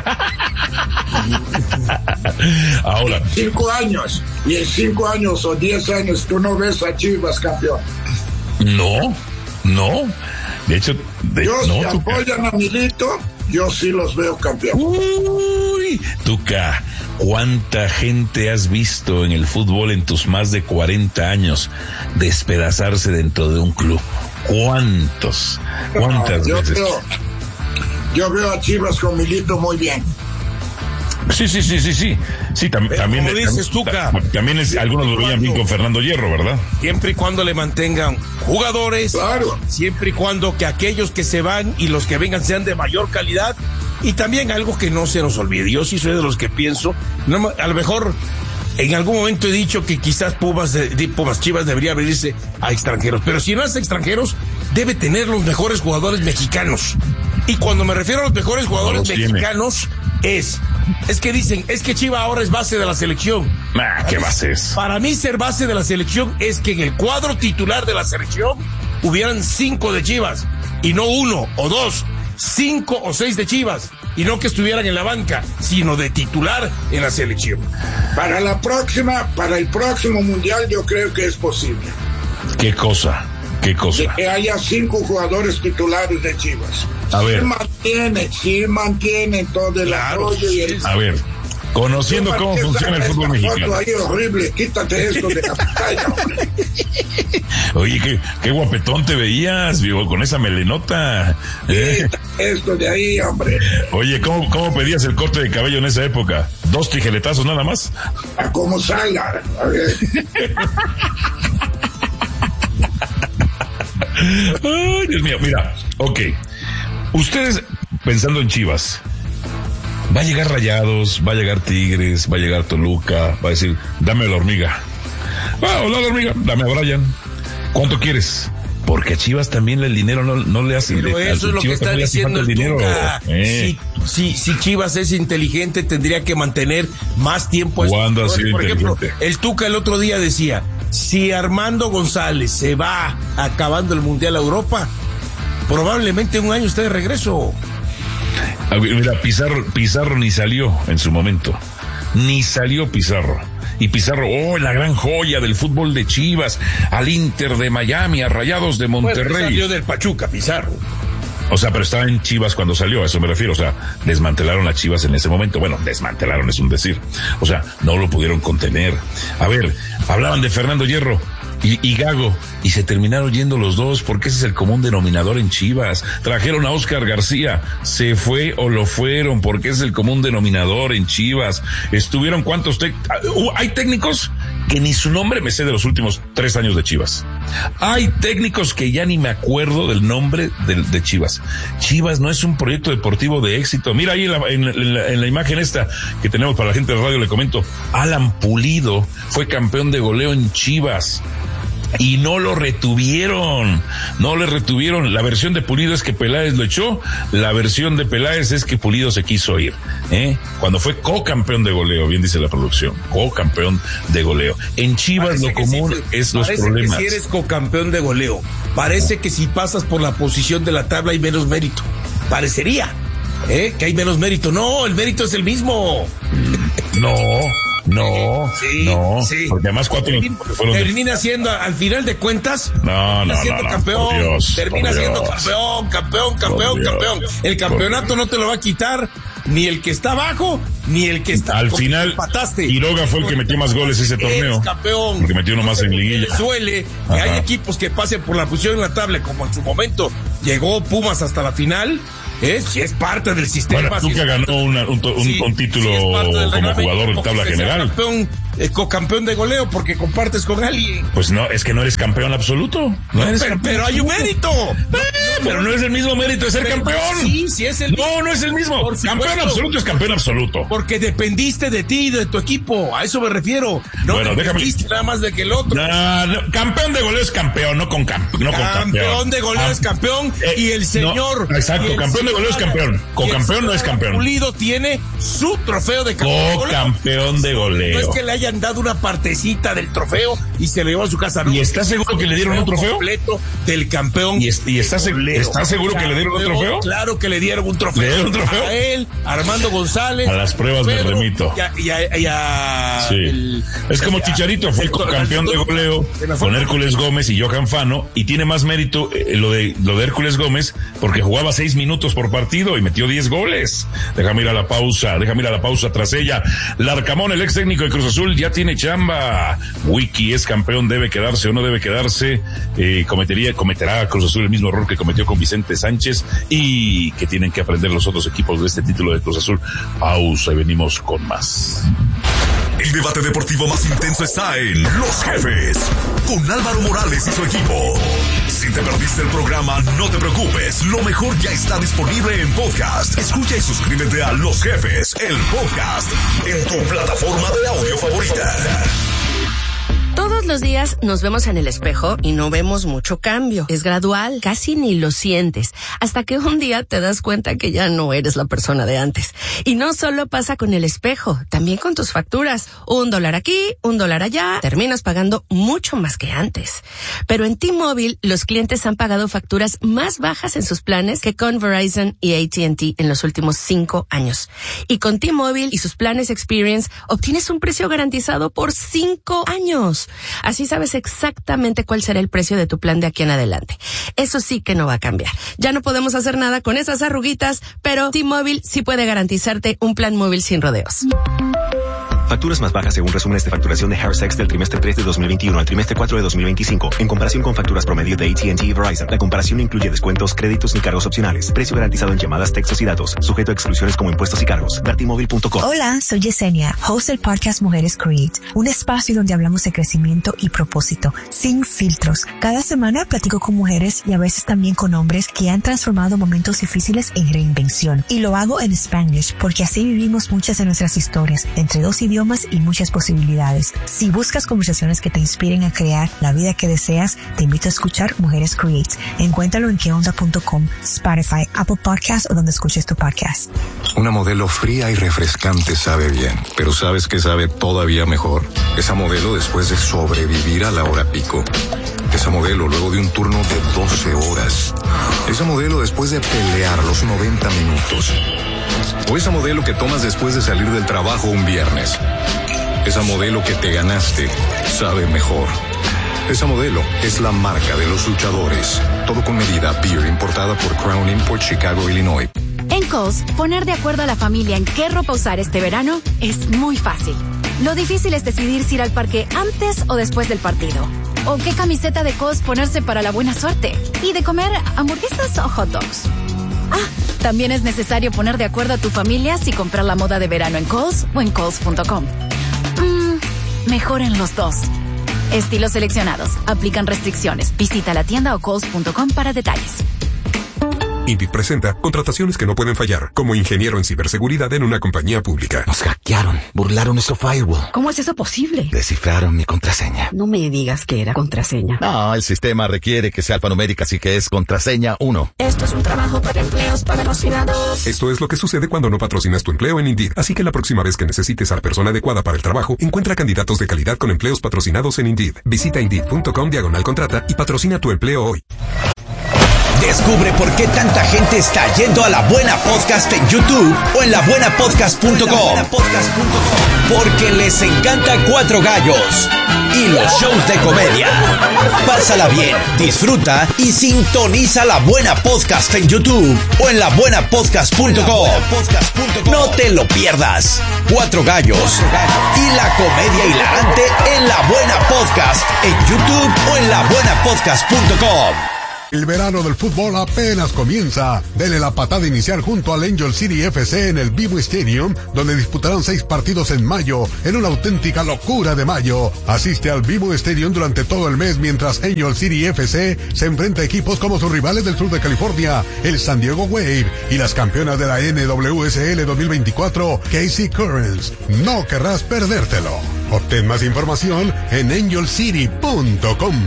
[SPEAKER 2] Ahora.
[SPEAKER 3] Cinco años. Y en cinco años o diez años tú no ves a Chivas campeón.
[SPEAKER 2] No, no. De hecho, de,
[SPEAKER 3] yo
[SPEAKER 2] no,
[SPEAKER 3] si
[SPEAKER 2] Tuca.
[SPEAKER 3] apoyan a Milito, yo sí los veo campeón.
[SPEAKER 2] Uy, Tuca, ¿cuánta gente has visto en el fútbol en tus más de cuarenta años despedazarse dentro de un club? ¿Cuántos? ¿Cuántas
[SPEAKER 3] no, yo
[SPEAKER 2] veces?
[SPEAKER 3] Veo, yo veo a Chivas con Milito muy bien.
[SPEAKER 2] Sí, sí, sí, sí, sí. Sí, tam, también.
[SPEAKER 1] Como dices, Tuca.
[SPEAKER 2] También es, algunos lo veían bien con Fernando Hierro, ¿verdad?
[SPEAKER 1] Siempre y cuando le mantengan jugadores. Claro. Siempre y cuando que aquellos que se van y los que vengan sean de mayor calidad. Y también algo que no se nos olvide. Yo sí soy de los que pienso, no, a lo mejor en algún momento he dicho que quizás Pumas, de, Pumas Chivas debería abrirse a extranjeros. Pero si no es extranjeros, debe tener los mejores jugadores mexicanos. Y cuando me refiero a los mejores jugadores no los mexicanos, tiene. es... Es que dicen, es que Chivas ahora es base de la selección.
[SPEAKER 2] Nah, ¿qué base es?
[SPEAKER 1] Para mí ser base de la selección es que en el cuadro titular de la selección hubieran cinco de Chivas. Y no uno o dos, cinco o seis de Chivas. Y no que estuvieran en la banca, sino de titular en la selección.
[SPEAKER 3] Para la próxima, para el próximo mundial yo creo que es posible.
[SPEAKER 2] ¿Qué cosa? ¿Qué cosa?
[SPEAKER 3] De que haya cinco jugadores titulares de Chivas.
[SPEAKER 2] A ver.
[SPEAKER 3] Sí mantiene, sí mantiene todo el
[SPEAKER 2] claro,
[SPEAKER 3] apoyo y el...
[SPEAKER 2] A ver, conociendo cómo funciona el fútbol mexicano.
[SPEAKER 3] Ahí horrible, quítate esto de la pantalla, hombre.
[SPEAKER 2] Oye, qué, qué guapetón te veías, vivo, con esa melenota.
[SPEAKER 3] Quítate esto de ahí, hombre.
[SPEAKER 2] Oye, ¿cómo, cómo pedías el corte de cabello en esa época? ¿Dos tijeretazos nada más?
[SPEAKER 3] A como salga. A ver.
[SPEAKER 2] Ay, Dios mío, mira, ok. Ustedes, pensando en Chivas, va a llegar Rayados, va a llegar Tigres, va a llegar Toluca, va a decir, dame la hormiga. Ah, hola la hormiga, dame a Brian. ¿Cuánto quieres? Porque a Chivas también el dinero no, no le hace.
[SPEAKER 1] Pero
[SPEAKER 2] le,
[SPEAKER 1] eso es lo que está diciendo el
[SPEAKER 2] dinero.
[SPEAKER 1] Eh. Si, si, si Chivas es inteligente, tendría que mantener más tiempo a
[SPEAKER 2] ¿Cuándo ha sido
[SPEAKER 1] Por ejemplo,
[SPEAKER 2] inteligente?
[SPEAKER 1] el Tuca el otro día decía, si Armando González se va acabando el Mundial a Europa, probablemente un año esté de regreso.
[SPEAKER 2] Mira, Pizarro, Pizarro ni salió en su momento. Ni salió Pizarro. Y Pizarro, oh, la gran joya del fútbol de Chivas, al Inter de Miami, a Rayados de Monterrey.
[SPEAKER 1] Bueno, salió del Pachuca, Pizarro.
[SPEAKER 2] O sea, pero estaba en Chivas cuando salió, a eso me refiero. O sea, desmantelaron a Chivas en ese momento. Bueno, desmantelaron es un decir. O sea, no lo pudieron contener. A ver, hablaban de Fernando Hierro y, y Gago, y se terminaron yendo los dos, porque ese es el común denominador en Chivas. Trajeron a Oscar García, se fue o lo fueron, porque ese es el común denominador en Chivas. Estuvieron cuántos tec... hay técnicos que ni su nombre me sé de los últimos tres años de Chivas. Hay técnicos que ya ni me acuerdo del nombre de, de Chivas. Chivas no es un proyecto deportivo de éxito. Mira ahí en la, en, en, la, en la imagen esta que tenemos para la gente de radio, le comento, Alan Pulido fue campeón de goleo en Chivas. Y no lo retuvieron, no le retuvieron. La versión de Pulido es que Peláez lo echó, la versión de Peláez es que Pulido se quiso ir, ¿eh? Cuando fue co-campeón de goleo, bien dice la producción, co-campeón de goleo. En Chivas parece lo común si, es los problemas.
[SPEAKER 1] Parece que si eres co-campeón de goleo, parece que si pasas por la posición de la tabla hay menos mérito. Parecería, ¿eh? Que hay menos mérito. No, el mérito es el mismo.
[SPEAKER 2] No. No,
[SPEAKER 1] sí,
[SPEAKER 2] no,
[SPEAKER 1] sí.
[SPEAKER 2] Porque además cuatro
[SPEAKER 1] termina de... siendo, al final de cuentas,
[SPEAKER 2] no, no,
[SPEAKER 1] siendo
[SPEAKER 2] no, no,
[SPEAKER 1] campeón,
[SPEAKER 2] Dios,
[SPEAKER 1] termina siendo campeón, campeón, campeón, campeón. El campeón. El campeonato no te lo va a quitar ni el que está abajo, ni el que está...
[SPEAKER 2] Al final,
[SPEAKER 1] empataste.
[SPEAKER 2] Quiroga fue el que metió más goles ese torneo.
[SPEAKER 1] Campeón.
[SPEAKER 2] Porque metió uno más en liguilla.
[SPEAKER 1] Suele que
[SPEAKER 2] Ajá.
[SPEAKER 1] hay equipos que pasen por la posición en la tabla, como en su momento llegó Pumas hasta la final. ¿Eh? Si es parte del sistema.
[SPEAKER 2] Bueno, Tuca
[SPEAKER 1] si
[SPEAKER 2] ganó una, un, un,
[SPEAKER 1] sí,
[SPEAKER 2] un título
[SPEAKER 1] si
[SPEAKER 2] como jugador de tabla general.
[SPEAKER 1] Campeón, eh, co-campeón de goleo porque compartes con alguien.
[SPEAKER 2] Pues no, es que no eres campeón absoluto. No eres
[SPEAKER 1] pero,
[SPEAKER 2] campeón
[SPEAKER 1] pero hay un mérito.
[SPEAKER 2] Eh, no, pero no es el mismo mérito de ser
[SPEAKER 1] pero,
[SPEAKER 2] campeón.
[SPEAKER 1] Sí, sí es el
[SPEAKER 2] No,
[SPEAKER 1] mismo.
[SPEAKER 2] no es el mismo. Campeón absoluto es campeón absoluto.
[SPEAKER 1] Porque dependiste de ti y de tu equipo. A eso me refiero. No
[SPEAKER 2] bueno,
[SPEAKER 1] dependiste
[SPEAKER 2] déjame.
[SPEAKER 1] nada más de que el otro.
[SPEAKER 2] No, no, campeón de goleo es campeón, no con, camp no con campeón.
[SPEAKER 1] Campeón de goleo ah, es campeón eh, y el señor.
[SPEAKER 2] No, exacto,
[SPEAKER 1] el
[SPEAKER 2] campeón de goleo es campeón. Co-campeón no es campeón.
[SPEAKER 1] Pulido tiene su trofeo de campeón.
[SPEAKER 2] Co-campeón de goleo.
[SPEAKER 1] No es que le hayan dado una partecita del trofeo y se le llevó a su casa. No.
[SPEAKER 2] ¿Y está seguro que le dieron un trofeo?
[SPEAKER 1] Completo del campeón.
[SPEAKER 2] ¿Y, y está, se está seguro que le dieron un trofeo?
[SPEAKER 1] Claro que le dieron un trofeo.
[SPEAKER 2] ¿Le dieron un trofeo?
[SPEAKER 1] A él, a Armando González.
[SPEAKER 2] A las pruebas me remito.
[SPEAKER 1] Y a, y a, y a
[SPEAKER 2] sí.
[SPEAKER 1] el,
[SPEAKER 2] es como Chicharito, fue campeón de goleo con Hércules Gómez y Johan Fano, y tiene más mérito eh, lo de lo de Hércules Gómez porque jugaba seis minutos por partido y metió diez goles. Déjame ir a la pausa, déjame ir a la pausa tras ella. Larcamón, el ex técnico de Cruz Azul, ya tiene chamba. Wiki es campeón, debe quedarse o no debe quedarse. Eh, cometería, cometerá Cruz Azul el mismo error que cometió con Vicente Sánchez y que tienen que aprender los otros equipos de este título de Cruz Azul. Pausa y venimos con más.
[SPEAKER 4] El debate deportivo más intenso está en Los Jefes, con Álvaro Morales y su equipo. Si te perdiste el programa, no te preocupes, lo mejor ya está disponible en podcast. Escucha y suscríbete a Los Jefes, el podcast, en tu plataforma de audio favorita.
[SPEAKER 12] Todos los días nos vemos en el espejo y no vemos mucho cambio. Es gradual, casi ni lo sientes, hasta que un día te das cuenta que ya no eres la persona de antes. Y no solo pasa con el espejo, también con tus facturas. Un dólar aquí, un dólar allá, terminas pagando mucho más que antes. Pero en T-Mobile, los clientes han pagado facturas más bajas en sus planes que con Verizon y A T and T en los últimos cinco años. Y con T-Mobile y sus planes Experience, obtienes un precio garantizado por cinco años. Así sabes exactamente cuál será el precio de tu plan de aquí en adelante. Eso sí que no va a cambiar. Ya no podemos hacer nada con esas arruguitas, pero T-Mobile sí puede garantizarte un plan móvil sin rodeos.
[SPEAKER 13] Facturas más bajas según resúmenes de facturación de Harris X del trimestre tres de dos mil veintiuno al trimestre cuatro de dos mil veinticinco. En comparación con facturas promedio de A T and T y Verizon, la comparación no incluye descuentos, créditos ni cargos opcionales. Precio garantizado en llamadas, textos y datos. Sujeto a exclusiones como impuestos y cargos. ver t mobile punto com.
[SPEAKER 17] Hola, soy Yesenia, host del podcast Mujeres Create, un espacio donde hablamos de crecimiento y propósito, sin filtros. Cada semana platico con mujeres y a veces también con hombres que han transformado momentos difíciles en reinvención. Y lo hago en Spanglish porque así vivimos muchas de nuestras historias, entre dos idiomas y muchas posibilidades. Si buscas conversaciones que te inspiren a crear la vida que deseas, te invito a escuchar Mujeres Create. Encuéntralo en que onda punto com, Spotify, Apple Podcasts o donde escuches tu podcast.
[SPEAKER 18] Una modelo fría y refrescante sabe bien, pero ¿sabes qué sabe todavía mejor? Esa modelo después de sobrevivir a la hora pico. Esa modelo luego de un turno de doce horas. Esa modelo después de pelear los noventa minutos. O esa modelo que tomas después de salir del trabajo un viernes. Esa modelo que te ganaste sabe mejor. Esa modelo es la marca de los luchadores. Todo con medida. Beer importada por Crown Import, Chicago, Illinois.
[SPEAKER 19] En Kohl's, poner de acuerdo a la familia en qué ropa usar este verano es muy fácil. Lo difícil es decidir si ir al parque antes o después del partido. O qué camiseta de Kohl's ponerse para la buena suerte. Y de comer hamburguesas o hot dogs. Ah, también es necesario poner de acuerdo a tu familia si comprar la moda de verano en Kohl's o en Kohl's punto com. Mm, mejor en los dos. Estilos seleccionados. Aplican restricciones. Visita la tienda o Kohl's punto com para detalles.
[SPEAKER 20] Indeed presenta contrataciones que no pueden fallar, como ingeniero en ciberseguridad en una compañía pública.
[SPEAKER 21] Nos hackearon, burlaron nuestro firewall.
[SPEAKER 22] ¿Cómo es eso posible?
[SPEAKER 21] Descifraron mi contraseña.
[SPEAKER 22] No me digas que era contraseña.
[SPEAKER 21] No, el sistema requiere que sea alfanumérica, así que es contraseña uno.
[SPEAKER 22] Esto es un trabajo para empleos patrocinados.
[SPEAKER 20] Esto es lo que sucede cuando no patrocinas tu empleo en Indeed. Así que la próxima vez que necesites a la persona adecuada para el trabajo, encuentra candidatos de calidad con empleos patrocinados en Indeed. Visita indeed punto com diagonal contrata y patrocina tu empleo hoy.
[SPEAKER 5] Descubre por qué tanta gente está yendo a La Buena Podcast en YouTube o en la buena podcast punto com. Porque les encanta Cuatro Gallos y los shows de comedia. Pásala bien, disfruta y sintoniza La Buena Podcast en YouTube o en la buena podcast punto com. No te lo pierdas. Cuatro gallos y la comedia hilarante en La Buena Podcast en YouTube o en la buena podcast punto com.
[SPEAKER 6] El verano del fútbol apenas comienza. Dele la patada inicial junto al Angel City F C en el BMO Stadium, donde disputarán seis partidos en mayo, en una auténtica locura de mayo. Asiste al BMO Stadium durante todo el mes mientras Angel City F C se enfrenta a equipos como sus rivales del sur de California, el San Diego Wave, y las campeonas de la N W S L dos mil veinticuatro, K C Currents. No querrás perdértelo. Obtén más información en angel city punto com.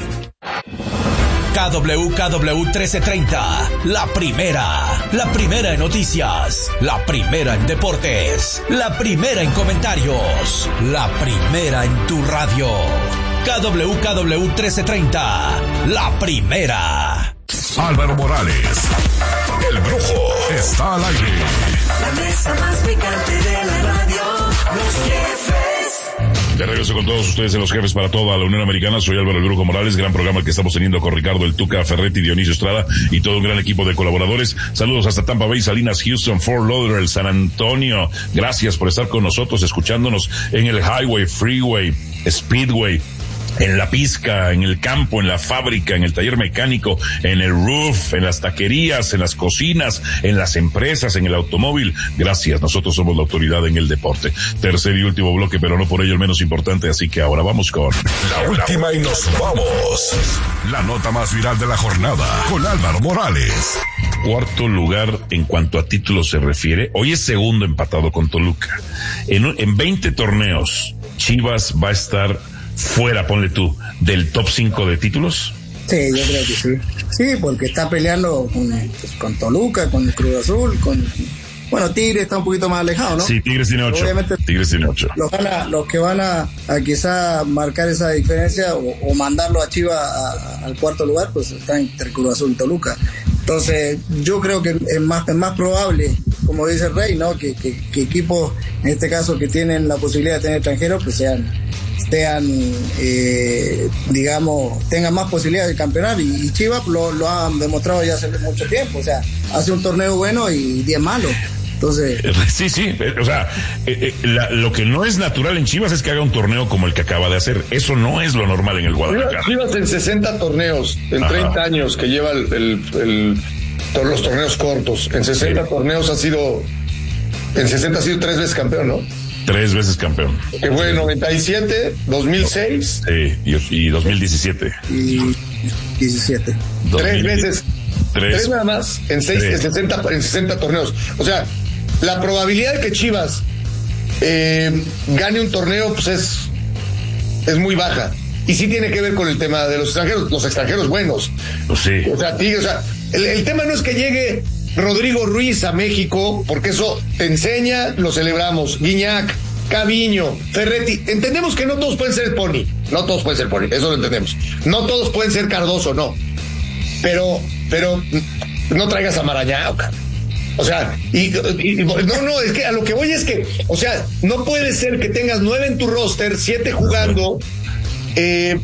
[SPEAKER 5] K W K W trece treinta, la primera, la primera en noticias, la primera en deportes, la primera en comentarios, la primera en tu radio. K W K W trece treinta, la primera.
[SPEAKER 4] Álvaro Morales, el brujo, está al aire.
[SPEAKER 22] La mesa más picante de la radio, los jefes.
[SPEAKER 2] De regreso con todos ustedes en Los Jefes para toda la Unión Americana. Soy Álvaro el Brujo Morales, gran programa que estamos teniendo con Ricardo el Tuca Ferretti, Dionisio Estrada y todo un gran equipo de colaboradores. Saludos hasta Tampa Bay, Salinas, Houston, Fort Lauderdale, San Antonio. Gracias por estar con nosotros, escuchándonos en el Highway, Freeway, Speedway, en la pizca, en el campo, en la fábrica, en el taller mecánico, en el roof, en las taquerías, en las cocinas, en las empresas, en el automóvil. Gracias, nosotros somos la autoridad en el deporte. Tercer y último bloque, pero no por ello el menos importante, así que ahora vamos con
[SPEAKER 4] la última y nos vamos. La nota más viral de la jornada con Álvaro Morales.
[SPEAKER 2] Cuarto lugar en cuanto a títulos se refiere. Hoy es segundo empatado con Toluca. En, en veinte torneos, Chivas va a estar fuera, ponle tú, del top cinco de títulos.
[SPEAKER 7] Sí, yo creo que sí. Sí, porque está peleando con, pues, con Toluca, con Cruz Azul, con... Bueno, Tigres está un poquito más alejado, ¿no?
[SPEAKER 2] Sí, Tigres tiene ocho. Obviamente, Tigres tiene ocho.
[SPEAKER 7] Los, van a, los que van a, a quizá marcar esa diferencia o, o mandarlo a Chivas a, a, al cuarto lugar, pues está entre Cruz Azul y Toluca. Entonces, yo creo que es más, es más probable, como dice el Rey, ¿no? Que, que, que equipos, en este caso, que tienen la posibilidad de tener extranjeros, pues sean... sean, eh, digamos, tengan más posibilidades de campeonar, y, y Chivas lo, lo han demostrado ya hace mucho tiempo, o sea, hace un torneo bueno y diez malos. Entonces,
[SPEAKER 2] sí, sí, o sea, eh, eh, la, lo que no es natural en Chivas es que haga un torneo como el que acaba de hacer. Eso no es lo normal en el Guadalajara.
[SPEAKER 23] Chivas en sesenta torneos, en Ajá. treinta años que lleva el, el, el, todos los torneos cortos, en sesenta sí. torneos ha sido, en sesenta ha sido tres veces campeón, ¿no?
[SPEAKER 2] Tres veces campeón.
[SPEAKER 23] Que fue noventa y siete, dos mil seis.
[SPEAKER 2] Sí, y, y dos mil diecisiete.
[SPEAKER 7] Y diecisiete.
[SPEAKER 23] Tres veces.
[SPEAKER 2] Tres.
[SPEAKER 23] Tres nada más en seis, en sesenta, en sesenta torneos. O sea, la probabilidad de que Chivas eh, gane un torneo, pues es, es muy baja. Y sí tiene que ver con el tema de los extranjeros, los extranjeros buenos.
[SPEAKER 2] Pues sí.
[SPEAKER 23] O sea, o sea el, el tema no es que llegue Rodrigo Ruiz a México, porque eso te enseña, lo celebramos. Guiñac, Caviño, Ferretti. Entendemos que no todos pueden ser el Pony. No todos pueden ser Pony, eso lo entendemos. No todos pueden ser Cardoso, no. Pero, pero no traigas a Marañao, cabrón. O sea, y, y, y no, no, es que a lo que voy es que, o sea, no puede ser que tengas nueve en tu roster, siete jugando. Eh,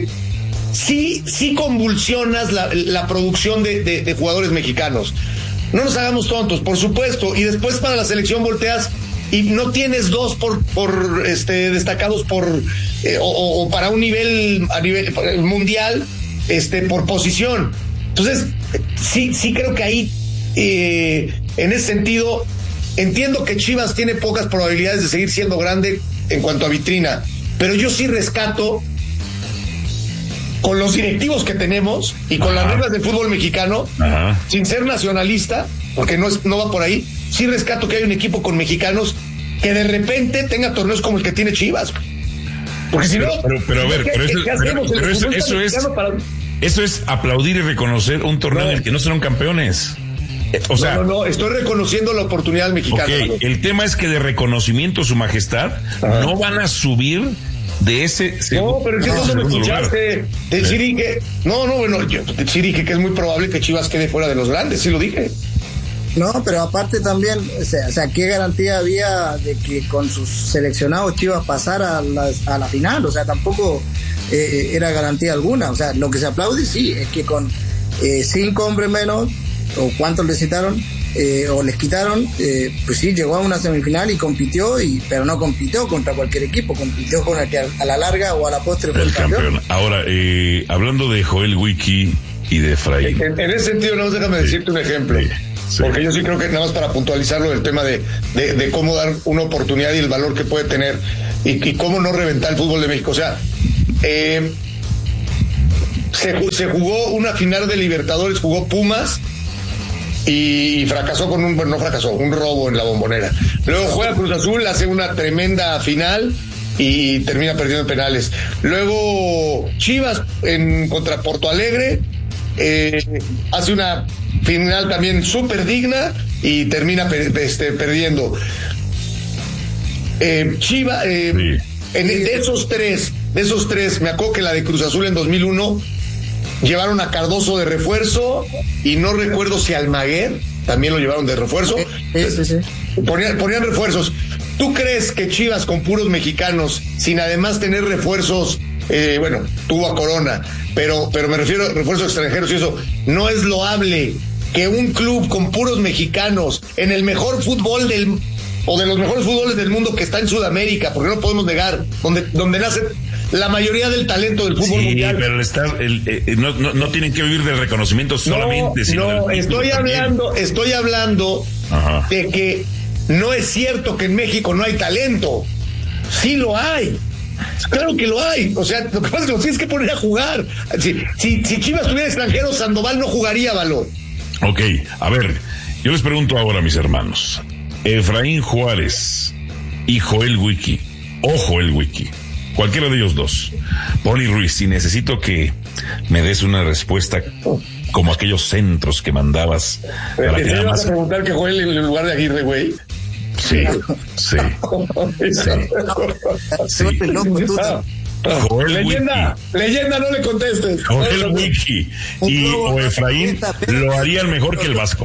[SPEAKER 23] sí, sí convulsionas la, la producción de, de, de jugadores mexicanos. No nos hagamos tontos, por supuesto, y después para la selección volteas y no tienes dos por, por este destacados por eh, o, o para un nivel a nivel mundial, este por posición. Entonces, sí, sí creo que ahí eh, en ese sentido entiendo que Chivas tiene pocas probabilidades de seguir siendo grande en cuanto a vitrina, pero yo sí rescato, con los directivos que tenemos y con Ajá. las reglas del fútbol mexicano, Ajá. sin ser nacionalista, porque no es, no va por ahí, sí rescato que hay un equipo con mexicanos que de repente tenga torneos como el que tiene Chivas. Porque si
[SPEAKER 2] pero,
[SPEAKER 23] no,
[SPEAKER 2] pero, pero a ver, pero, eso, pero, pero eso, eso es para... eso es aplaudir y reconocer un torneo no. en el que no serán campeones. O sea,
[SPEAKER 23] no, no, no, estoy reconociendo la oportunidad mexicana.
[SPEAKER 2] Okay. El tema es que de reconocimiento su majestad Ajá. no van a subir de ese...
[SPEAKER 23] No, pero es que no, me escuchaste. Te sí dije, no, no, bueno, yo sí dije que es muy probable que Chivas quede fuera de los grandes, sí lo dije.
[SPEAKER 7] No, pero aparte también, o sea, o sea, ¿qué garantía había de que con sus seleccionados Chivas pasara a la, a la final? O sea, tampoco, eh, era garantía alguna. O sea, lo que se aplaude sí es que con eh, cinco hombres menos, o cuántos les citaron, eh, o les quitaron, eh, pues sí, llegó a una semifinal y compitió, y pero no compitió contra cualquier equipo, compitió con el que a, a la larga o a la postre fue el, el campeón. campeón.
[SPEAKER 2] Ahora, eh, hablando de Joel Wiki y de Efraín.
[SPEAKER 23] En, en ese sentido, no, déjame sí. decirte un ejemplo. Sí. Sí. Porque yo sí creo que nada más para puntualizarlo del tema de, de, de cómo dar una oportunidad y el valor que puede tener y, y cómo no reventar el fútbol de México. O sea, eh, se, se jugó una final de Libertadores, jugó Pumas y fracasó con un, bueno, no fracasó, un robo en la Bombonera. Luego juega Cruz Azul, hace una tremenda final y termina perdiendo penales. Luego Chivas en contra Porto Alegre, eh, hace una final también súper digna y termina per, este, perdiendo. Eh, Chivas, eh, sí. en, de esos tres, de esos tres, me acuerdo que la de Cruz Azul en dos mil uno llevaron a Cardoso de refuerzo y no recuerdo si Almaguer también lo llevaron de refuerzo.
[SPEAKER 7] Sí, sí, sí.
[SPEAKER 23] Ponían, ponían refuerzos. ¿Tú crees que Chivas con puros mexicanos, sin además tener refuerzos, eh, bueno, tuvo a Corona, pero, pero me refiero a refuerzos extranjeros y eso, no es loable que un club con puros mexicanos en el mejor fútbol del o de los mejores fútboles del mundo que está en Sudamérica, porque no podemos negar, donde, donde nace la mayoría del talento del fútbol
[SPEAKER 2] sí,
[SPEAKER 23] mundial.
[SPEAKER 2] Pero el estar, el, eh, no, no, no tienen que vivir del reconocimiento solamente,
[SPEAKER 23] no,
[SPEAKER 2] sino
[SPEAKER 23] no,
[SPEAKER 2] del
[SPEAKER 23] estoy hablando, también. estoy hablando Ajá. de que no es cierto que en México no hay talento. Sí lo hay. Claro que lo hay. O sea, lo que pasa es que lo tienes que poner a jugar. Si, si, si Chivas tuviera extranjeros, Sandoval no jugaría, Valor.
[SPEAKER 2] Ok, a ver, yo les pregunto ahora, mis hermanos. Efraín Juárez y Joel Wiki, o Joel Wiki, cualquiera de ellos dos. Pony Ruiz, si necesito que me des una respuesta como aquellos centros que mandabas.
[SPEAKER 23] Para que te vas a preguntar que Joel en lugar de Aguirre, güey.
[SPEAKER 2] Sí, sí, sí. sí.
[SPEAKER 23] Joel leyenda, Wiki. leyenda, no le contestes.
[SPEAKER 2] Joel Wiki y o Efraín lo harían mejor que el Vasco.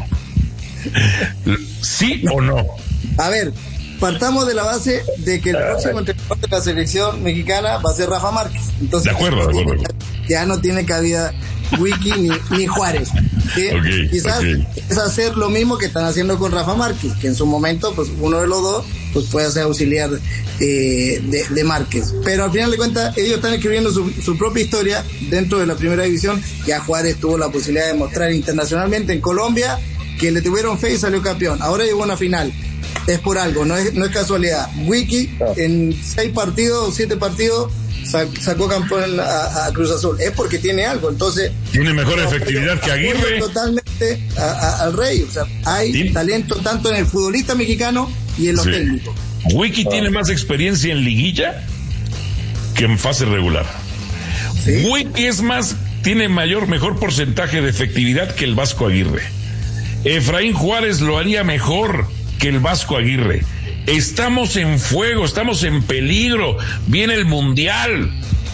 [SPEAKER 2] ¿Sí o no?
[SPEAKER 7] A ver, partamos de la base de que el próximo entrenador de la selección mexicana va a ser Rafa Márquez. Entonces,
[SPEAKER 2] de acuerdo, de acuerdo.
[SPEAKER 7] Ya no tiene cabida Wiki ni, ni Juárez. Okay, quizás okay. es hacer lo mismo que están haciendo con Rafa Márquez, que en su momento, pues uno de los dos pues puede ser auxiliar eh, de, de Márquez. Pero al final de cuentas, ellos están escribiendo su, su propia historia dentro de la primera división. Ya Juárez tuvo la posibilidad de mostrar internacionalmente en Colombia que le tuvieron fe y salió campeón. Ahora llegó a una final. Es por algo, no es, no es casualidad. Wiki en seis partidos, siete partidos, sacó campeón a, a Cruz Azul. Es porque tiene algo, entonces...
[SPEAKER 2] Tiene mejor efectividad que Aguirre.
[SPEAKER 7] Totalmente a, a, al Rey. O sea, hay ¿Sí? talento tanto en el futbolista mexicano y en los sí. técnicos.
[SPEAKER 2] Wiki oh. tiene más experiencia en liguilla que en fase regular. ¿Sí? Wiki es más, tiene mayor, mejor porcentaje de efectividad que el Vasco Aguirre. Efraín Juárez lo haría mejor que el Vasco Aguirre. Estamos en fuego, estamos en peligro. Viene el Mundial.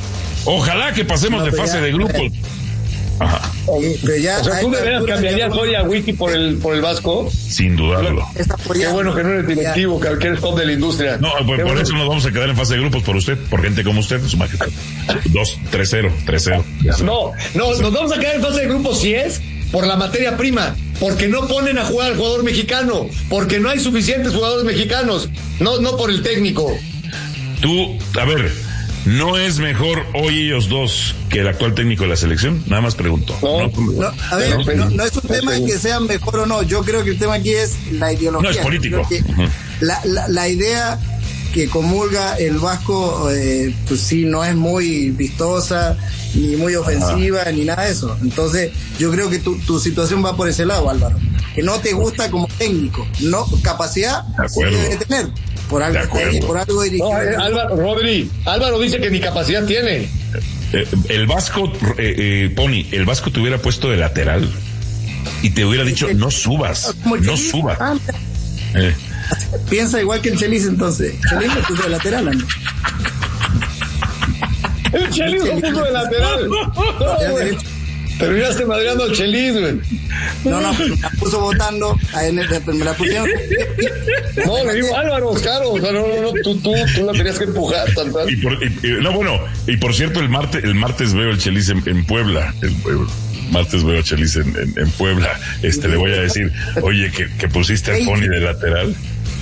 [SPEAKER 2] Ojalá que pasemos no, de fase ya, de grupos.
[SPEAKER 23] Ajá. Pero ya o sea, ¿tú de veras cambiarías hoy a Wiki por el, por el Vasco?
[SPEAKER 2] Sin dudarlo.
[SPEAKER 23] Qué bueno que no eres directivo, que eres top de la industria.
[SPEAKER 2] No, pues por bueno. eso nos vamos a quedar en fase de grupos por usted, por gente como usted, su majestad. Dos, tres cero, tres cero.
[SPEAKER 23] No, no, nos vamos a quedar en fase de grupos si es por la materia prima, porque no ponen a jugar al jugador mexicano, porque no hay suficientes jugadores mexicanos, no, no por el técnico.
[SPEAKER 2] Tú, a ver, ¿no es mejor hoy ellos dos que el actual técnico de la selección? Nada más pregunto.
[SPEAKER 7] No, no, no a ver, no, no, no es un tema en que sean mejor o no, yo creo que el tema aquí es la ideología.
[SPEAKER 2] No es político.
[SPEAKER 7] Uh-huh. La, la, la idea que comulga el Vasco, eh, pues sí, no es muy vistosa, ni muy ofensiva, ah. ni nada de eso. Entonces, yo creo que tu, tu situación va por ese lado, Álvaro. Que no te gusta como técnico, no, capacidad sí debe tener. Por algo, por algo dirigido.
[SPEAKER 23] No, eh, Álvaro, Rodri, Álvaro dice que ni capacidad tiene.
[SPEAKER 2] Eh, el Vasco, eh, eh, Pony, el Vasco te hubiera puesto de lateral y te hubiera dicho, no subas, no subas. Ah,
[SPEAKER 7] eh. Piensa igual que el Chelis entonces. Chelis lo puso de lateral, ¿no?
[SPEAKER 23] El Chelis lo puso de lateral. No, Terminaste madreando al Chelis, güey.
[SPEAKER 7] No, no, me la puso votando, me la pusieron.
[SPEAKER 23] No, le digo Álvaro, claro, o sea, no, no, no, tú, tú, tú la tenías que empujar, tal, tal.
[SPEAKER 2] Y por, y, y, no, bueno, y por cierto, el martes, el martes veo el Chelis en, en Puebla, el, el martes veo a Chelis en, en, en Puebla, este, le voy a decir, oye, que, que pusiste al Pony de lateral.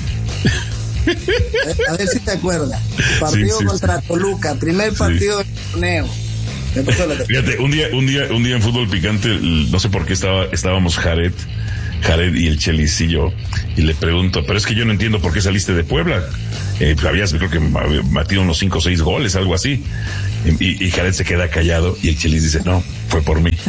[SPEAKER 7] A ver si te acuerdas. Partido sí, sí, contra sí. Toluca, primer partido sí. del torneo.
[SPEAKER 2] Fíjate, un día, un día, un día en Fútbol Picante, no sé por qué estaba, estábamos Jared, Jared y el Chelis y yo, y le pregunto, pero es que yo no entiendo por qué saliste de Puebla. Eh, habías, creo que metido unos cinco o seis goles, algo así. Y, y Jared se queda callado y el Chelis dice, no, fue por mí.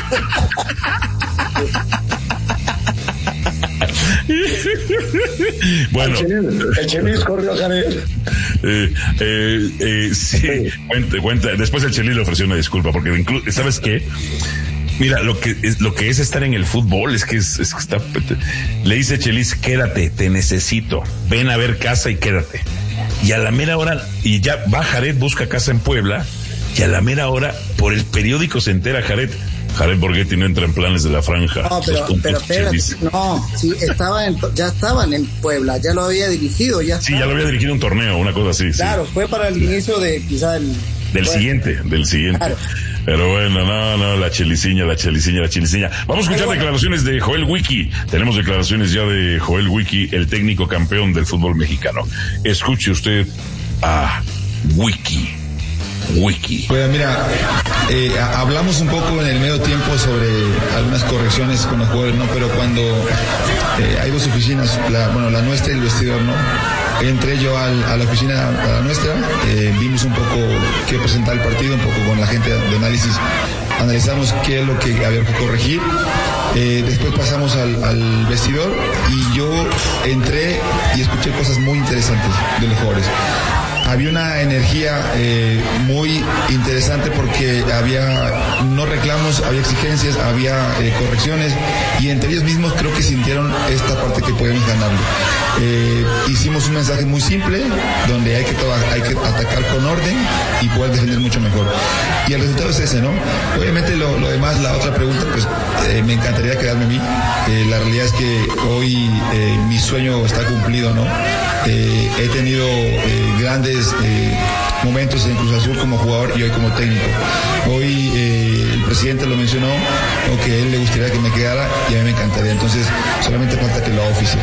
[SPEAKER 2] Bueno,
[SPEAKER 23] el Chelis corrió a Jared.
[SPEAKER 2] Eh, eh, eh, sí, cuenta, cuenta. Después el Chelis le ofreció una disculpa porque incluso, ¿sabes qué? Mira, lo que es, lo que es estar en el fútbol es que es, es que está, le dice Chelis, quédate, te necesito, ven a ver casa y quédate. Y a la mera hora, y ya va Jared, busca casa en Puebla, y a la mera hora, por el periódico se entera Jared, Jared Borghetti no entra en planes de la franja.
[SPEAKER 7] No, pero, pero espérate, no, sí, estaba en, ya estaban en Puebla, ya lo había dirigido, ya
[SPEAKER 2] Sí, ya lo había dirigido un torneo, una cosa así.
[SPEAKER 7] Claro,
[SPEAKER 2] sí.
[SPEAKER 7] Fue para el inicio de quizá el...
[SPEAKER 2] Del bueno, siguiente, del siguiente. Claro. Pero bueno, no, no, la cheliciña, la cheliciña, la cheliciña. Vamos a escuchar bueno. declaraciones de Joel Wiki. Tenemos declaraciones ya de Joel Wiki, el técnico campeón del fútbol mexicano. Escuche usted a Wiki. Wiki.
[SPEAKER 8] Pues mira, eh, hablamos un poco en el medio tiempo sobre algunas correcciones con los jugadores, ¿no? Pero cuando eh, hay dos oficinas, la, bueno, la nuestra y el vestidor, ¿no? Entré yo al, a la oficina, a la nuestra, eh, vimos un poco qué presentar el partido, un poco con la gente de análisis, analizamos qué es lo que había que corregir. Eh, después pasamos al, al vestidor y yo entré y escuché cosas muy interesantes de los jugadores. Había una energía eh, muy interesante porque había no reclamos, había exigencias, había eh, correcciones y entre ellos mismos creo que sintieron esta parte que podemos ganarlo. Eh, hicimos un mensaje muy simple donde hay que, hay que atacar con orden y poder defender mucho mejor. Y el resultado es ese, ¿no? Obviamente lo, lo demás, la otra pregunta, pues eh, me encantaría quedarme a mí. Eh, la realidad es que hoy eh, mi sueño está cumplido, ¿no? Eh, he tenido eh, grandes eh, momentos en Cruz Azul como jugador y hoy como técnico. Hoy eh, el presidente lo mencionó, o que a él le gustaría que me quedara y a mí me encantaría. Entonces solamente falta que lo haga oficial.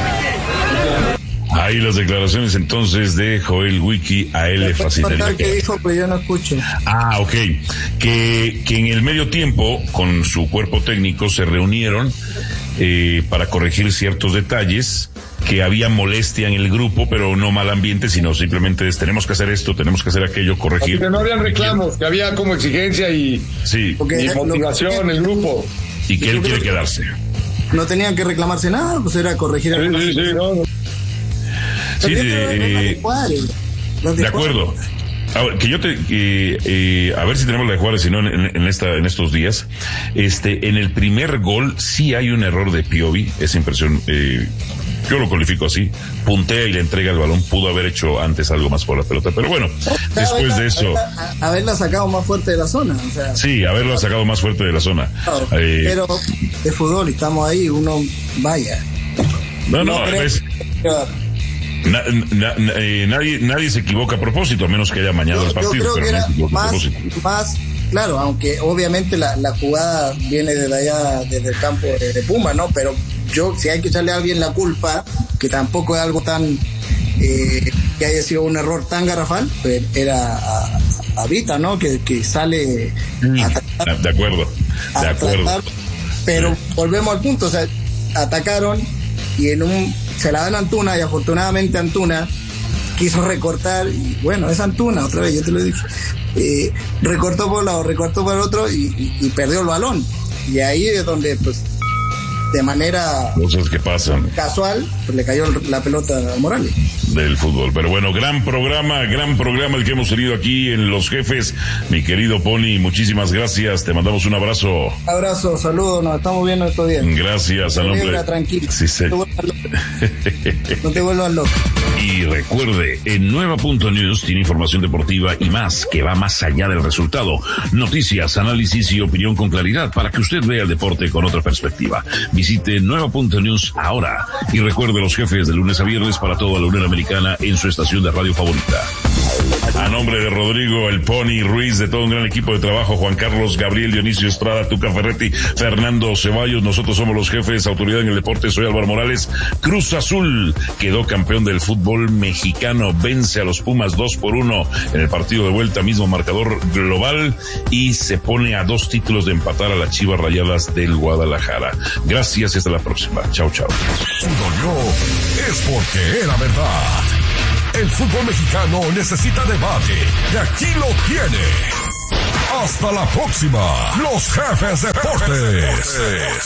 [SPEAKER 2] Ahí las declaraciones entonces de Joel Wiki, a él le facilitaría.
[SPEAKER 7] ¿Qué dijo? Pero yo no escucho.
[SPEAKER 2] Ah, ok. Que, que en el medio tiempo, con su cuerpo técnico, se reunieron eh, para corregir ciertos detalles, que había molestia en el grupo, pero no mal ambiente, sino simplemente es, tenemos que hacer esto, tenemos que hacer aquello, corregir.
[SPEAKER 23] Porque no habían reclamos, que había como exigencia y,
[SPEAKER 2] sí.
[SPEAKER 23] y motivación, el grupo.
[SPEAKER 2] Y que él quiere quedarse.
[SPEAKER 7] No tenían que reclamarse nada, pues era corregir.
[SPEAKER 23] Sí, sí, sí, no, no.
[SPEAKER 2] Sí, de, eh, de acuerdo. Ahora, que yo te, eh, eh, a ver si tenemos la de Juárez, si no en, en esta, en estos días. Este, en el primer gol sí hay un error de Piovi, esa impresión, eh, yo lo califico así, puntea y le entrega el balón, pudo haber hecho antes algo más por la pelota, pero bueno, después
[SPEAKER 7] haberla,
[SPEAKER 2] de eso.
[SPEAKER 7] Haberla, haberla sacado más fuerte de la zona, o sea.
[SPEAKER 2] Sí, haberla sacado más fuerte de la zona.
[SPEAKER 7] Claro,
[SPEAKER 2] eh,
[SPEAKER 7] pero de fútbol, estamos ahí, uno vaya.
[SPEAKER 2] No, no, no es, Na, na, na, eh, nadie nadie se equivoca a propósito, a menos que haya mañana el partido.
[SPEAKER 7] Yo creo
[SPEAKER 2] pero
[SPEAKER 7] que era
[SPEAKER 2] no
[SPEAKER 7] más, más, claro, aunque obviamente la, la jugada viene desde allá, desde el campo de, de Puma, ¿no? Pero yo, si hay que echarle a alguien la culpa, que tampoco es algo tan, eh, que haya sido un error tan garrafal, pues era a, a Vita, ¿no? Que, que sale
[SPEAKER 2] mm, a tratar, de acuerdo, de acuerdo.
[SPEAKER 7] Tratar, pero sí. Volvemos al punto, o sea, atacaron y en un se la dan a Antuna y afortunadamente Antuna quiso recortar y bueno, es Antuna, otra vez, yo te lo he dicho, eh, recortó por un lado, recortó por el otro y, y, y perdió el balón y ahí es donde pues de manera
[SPEAKER 2] cosas que pasan
[SPEAKER 7] casual pues le cayó la pelota a Morales.
[SPEAKER 2] del fútbol. Pero bueno, gran programa, gran programa el que hemos tenido aquí en Los Jefes. Mi querido Pony, muchísimas gracias. Te mandamos un abrazo.
[SPEAKER 7] Abrazo, saludos, nos estamos viendo estos días.
[SPEAKER 2] Gracias, a nombre.
[SPEAKER 7] Tranquilo.
[SPEAKER 2] Sí, sí.
[SPEAKER 7] No te vuelvas loco.
[SPEAKER 2] Y recuerde, en Nueva Punto News tiene información deportiva y más, que va más allá del resultado. Noticias, análisis y opinión con claridad para que usted vea el deporte con otra perspectiva. Visite Nueva Punto News ahora. Y recuerde, Los Jefes, de lunes a viernes para toda la Unión Americana en su estación de radio favorita. A nombre de Rodrigo, el Pony Ruiz, de todo un gran equipo de trabajo, Juan Carlos, Gabriel, Dionisio Estrada, Tuca Ferretti, Fernando Ceballos, nosotros somos Los Jefes, autoridad en el deporte, soy Álvaro Morales. Cruz Azul quedó campeón del fútbol mexicano, vence a los Pumas dos por uno en el partido de vuelta, mismo marcador global, y se pone a dos títulos de empatar a las Chivas Rayadas del Guadalajara. Gracias y hasta la próxima. Chao, chao.
[SPEAKER 4] Si dolió, es porque era verdad. El fútbol mexicano necesita debate y aquí lo tiene. Hasta la próxima. Los Jefes Deportes.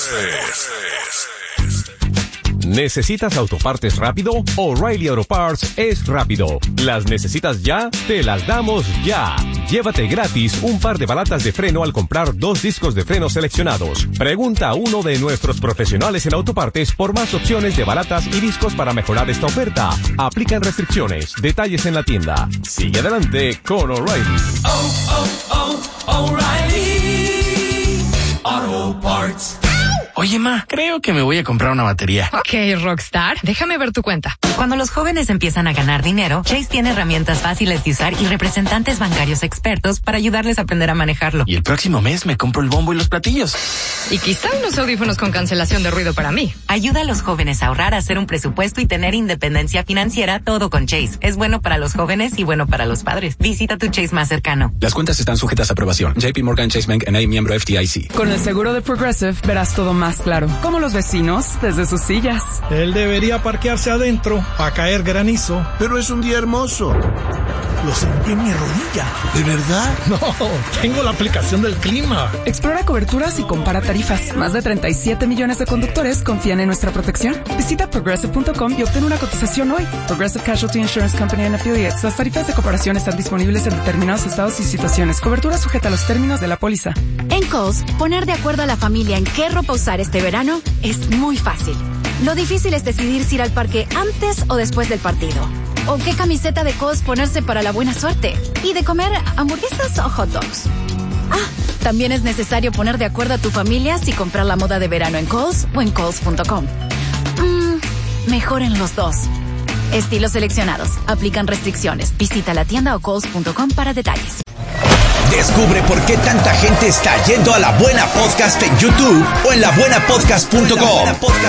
[SPEAKER 9] ¿Necesitas autopartes rápido? O'Reilly Auto Parts es rápido. ¿Las necesitas ya? Te las damos ya. Llévate gratis un par de balatas de freno al comprar dos discos de freno seleccionados. Pregunta a uno de nuestros profesionales en autopartes por más opciones de balatas y discos para mejorar esta oferta. Aplican restricciones. Detalles en la tienda. Sigue adelante con O'Reilly.
[SPEAKER 22] Oh, oh, oh, O'Reilly Auto Parts.
[SPEAKER 10] Oye, ma, creo que me voy a comprar una batería.
[SPEAKER 11] Ok, Rockstar, déjame ver tu cuenta.
[SPEAKER 24] Cuando los jóvenes empiezan a ganar dinero, Chase tiene herramientas fáciles de usar y representantes bancarios expertos para ayudarles a aprender a manejarlo.
[SPEAKER 10] Y el próximo mes me compro el bombo y los platillos.
[SPEAKER 11] Y quizá unos audífonos con cancelación de ruido para mí.
[SPEAKER 24] Ayuda a los jóvenes a ahorrar, a hacer un presupuesto y tener independencia financiera, todo con Chase. Es bueno para los jóvenes y bueno para los padres. Visita tu Chase más cercano.
[SPEAKER 25] Las cuentas están sujetas a aprobación. J P Morgan Chase Bank N A, miembro F D I C.
[SPEAKER 26] Con el seguro de Progressive verás todo más claro, como los vecinos desde sus sillas.
[SPEAKER 27] Él debería parquearse adentro a caer granizo.
[SPEAKER 28] Pero es un día hermoso. Lo sentí en mi rodilla. ¿De verdad?
[SPEAKER 27] No, tengo la aplicación del clima.
[SPEAKER 26] Explora coberturas y compara tarifas. Más de treinta y siete millones de conductores confían en nuestra protección. Visita progressive punto com y obtén una cotización hoy. Progressive Casualty Insurance Company and Affiliates. Las tarifas de comparación están disponibles en determinados estados y situaciones. Cobertura sujeta a los términos de la póliza.
[SPEAKER 19] En Kohl's, poner de acuerdo a la familia en qué ropa usar este verano es muy fácil. Lo difícil es decidir si ir al parque antes o después del partido. O qué camiseta de Kohl's ponerse para la buena suerte. Y de comer hamburguesas o hot dogs. Ah, también es necesario poner de acuerdo a tu familia si comprar la moda de verano en Kohl's o en Kohl's punto com. Mm, mejor en los dos. Estilos seleccionados. Aplican restricciones. Visita la tienda o Kohl's punto com para detalles.
[SPEAKER 5] Descubre por qué tanta gente está yendo a La Buena Podcast en YouTube o en la buena podcast punto com.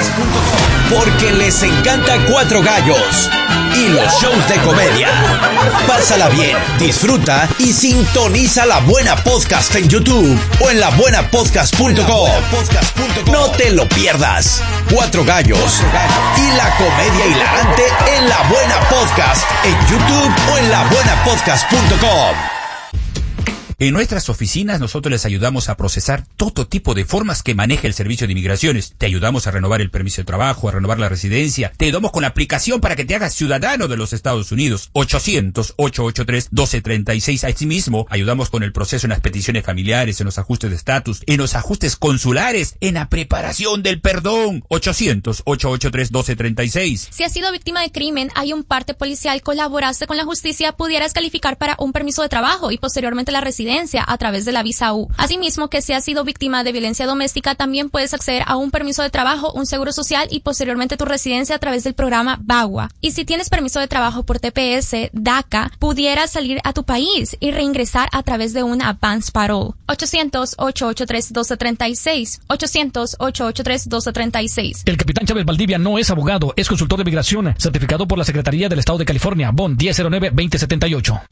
[SPEAKER 5] Porque les encanta Cuatro Gallos y los shows de comedia. Pásala bien, disfruta y sintoniza La Buena Podcast en YouTube o en la buena podcast punto com. No te lo pierdas. Cuatro Gallos y la comedia hilarante en La Buena Podcast en YouTube o en la buena podcast punto com.
[SPEAKER 14] En nuestras oficinas nosotros les ayudamos a procesar todo tipo de formas que maneja el Servicio de Inmigraciones. Te ayudamos a renovar el permiso de trabajo, a renovar la residencia. Te ayudamos con la aplicación para que te hagas ciudadano de los Estados Unidos. ochocientos, ochocientos ochenta y tres, doce treinta y seis. Asimismo, ayudamos con el proceso en las peticiones familiares, en los ajustes de estatus, en los ajustes consulares, en la preparación del perdón. ochocientos, ochocientos ochenta y tres, doce treinta y seis.
[SPEAKER 15] Si has sido víctima de crimen, hay un parte policial, colaboraste con la justicia, pudieras calificar para un permiso de trabajo y posteriormente la residencia a través de la visa U. Asimismo, que si has sido víctima de violencia doméstica, también puedes acceder a un permiso de trabajo, un seguro social y posteriormente tu residencia a través del programa VAWA. Y si tienes permiso de trabajo por T P S, DACA, pudieras salir a tu país y reingresar a través de un advance parole. ochocientos, ochocientos ochenta y tres, doce treinta y seis. ochocientos, ochocientos ochenta y tres, doce treinta y seis.
[SPEAKER 16] El capitán Chávez Valdivia no es abogado, es consultor de migración, certificado por la Secretaría del Estado de California, B O N diez cero nueve, veinte setenta y ocho.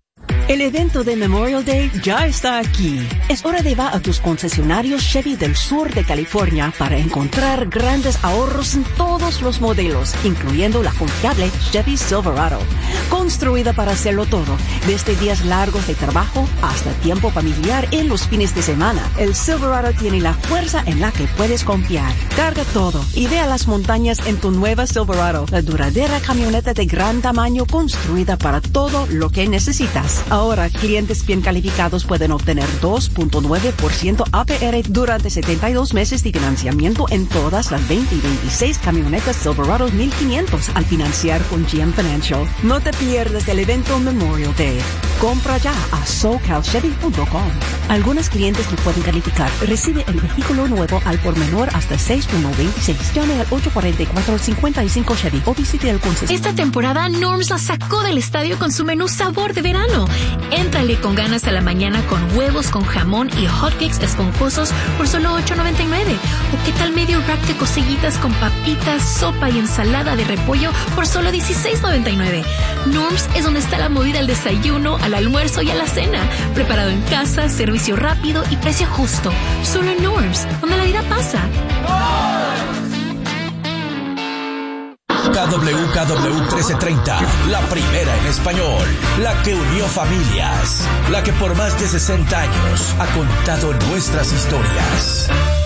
[SPEAKER 1] El evento de Memorial Day ya está aquí. Es hora de ir a tus concesionarios Chevy del sur de California para encontrar grandes ahorros en todos los modelos, incluyendo la confiable Chevy Silverado. Construida para hacerlo todo, desde días largos de trabajo hasta tiempo familiar en los fines de semana. El Silverado tiene la fuerza en la que puedes confiar. Carga todo y ve a las montañas en tu nueva Silverado, la duradera camioneta de gran tamaño construida para todo lo que necesitas. Ahora, clientes bien calificados pueden obtener dos punto nueve por ciento A P R durante setenta y dos meses de financiamiento en todas las veinte y veintiséis camionetas Silverado mil quinientos al financiar con G M Financial. No te pierdas el evento Memorial Day. Compra ya a socal chevy punto com. Algunos clientes no pueden calificar. Recibe el vehículo nuevo al por menor hasta seis punto veintiséis. Llame al ocho cuatro cuatro, cinco cinco Chevy o visite el concesionario.
[SPEAKER 3] Esta temporada Norms la sacó del estadio con su menú sabor de verano. Éntrale con ganas a la mañana con huevos con jamón y hotcakes esponjosos por solo ocho noventa y nueve. O qué tal medio rack de costillitas con papitas, sopa y ensalada de repollo por solo dieciséis noventa y nueve. Norms es donde está la movida al desayuno, al almuerzo y a la cena. Preparado en casa, servicio rápido y precio justo. Solo en Norms, donde la vida pasa.
[SPEAKER 5] K W K W trece treinta, la primera en español, la que unió familias, la que por más de sesenta años ha contado nuestras historias.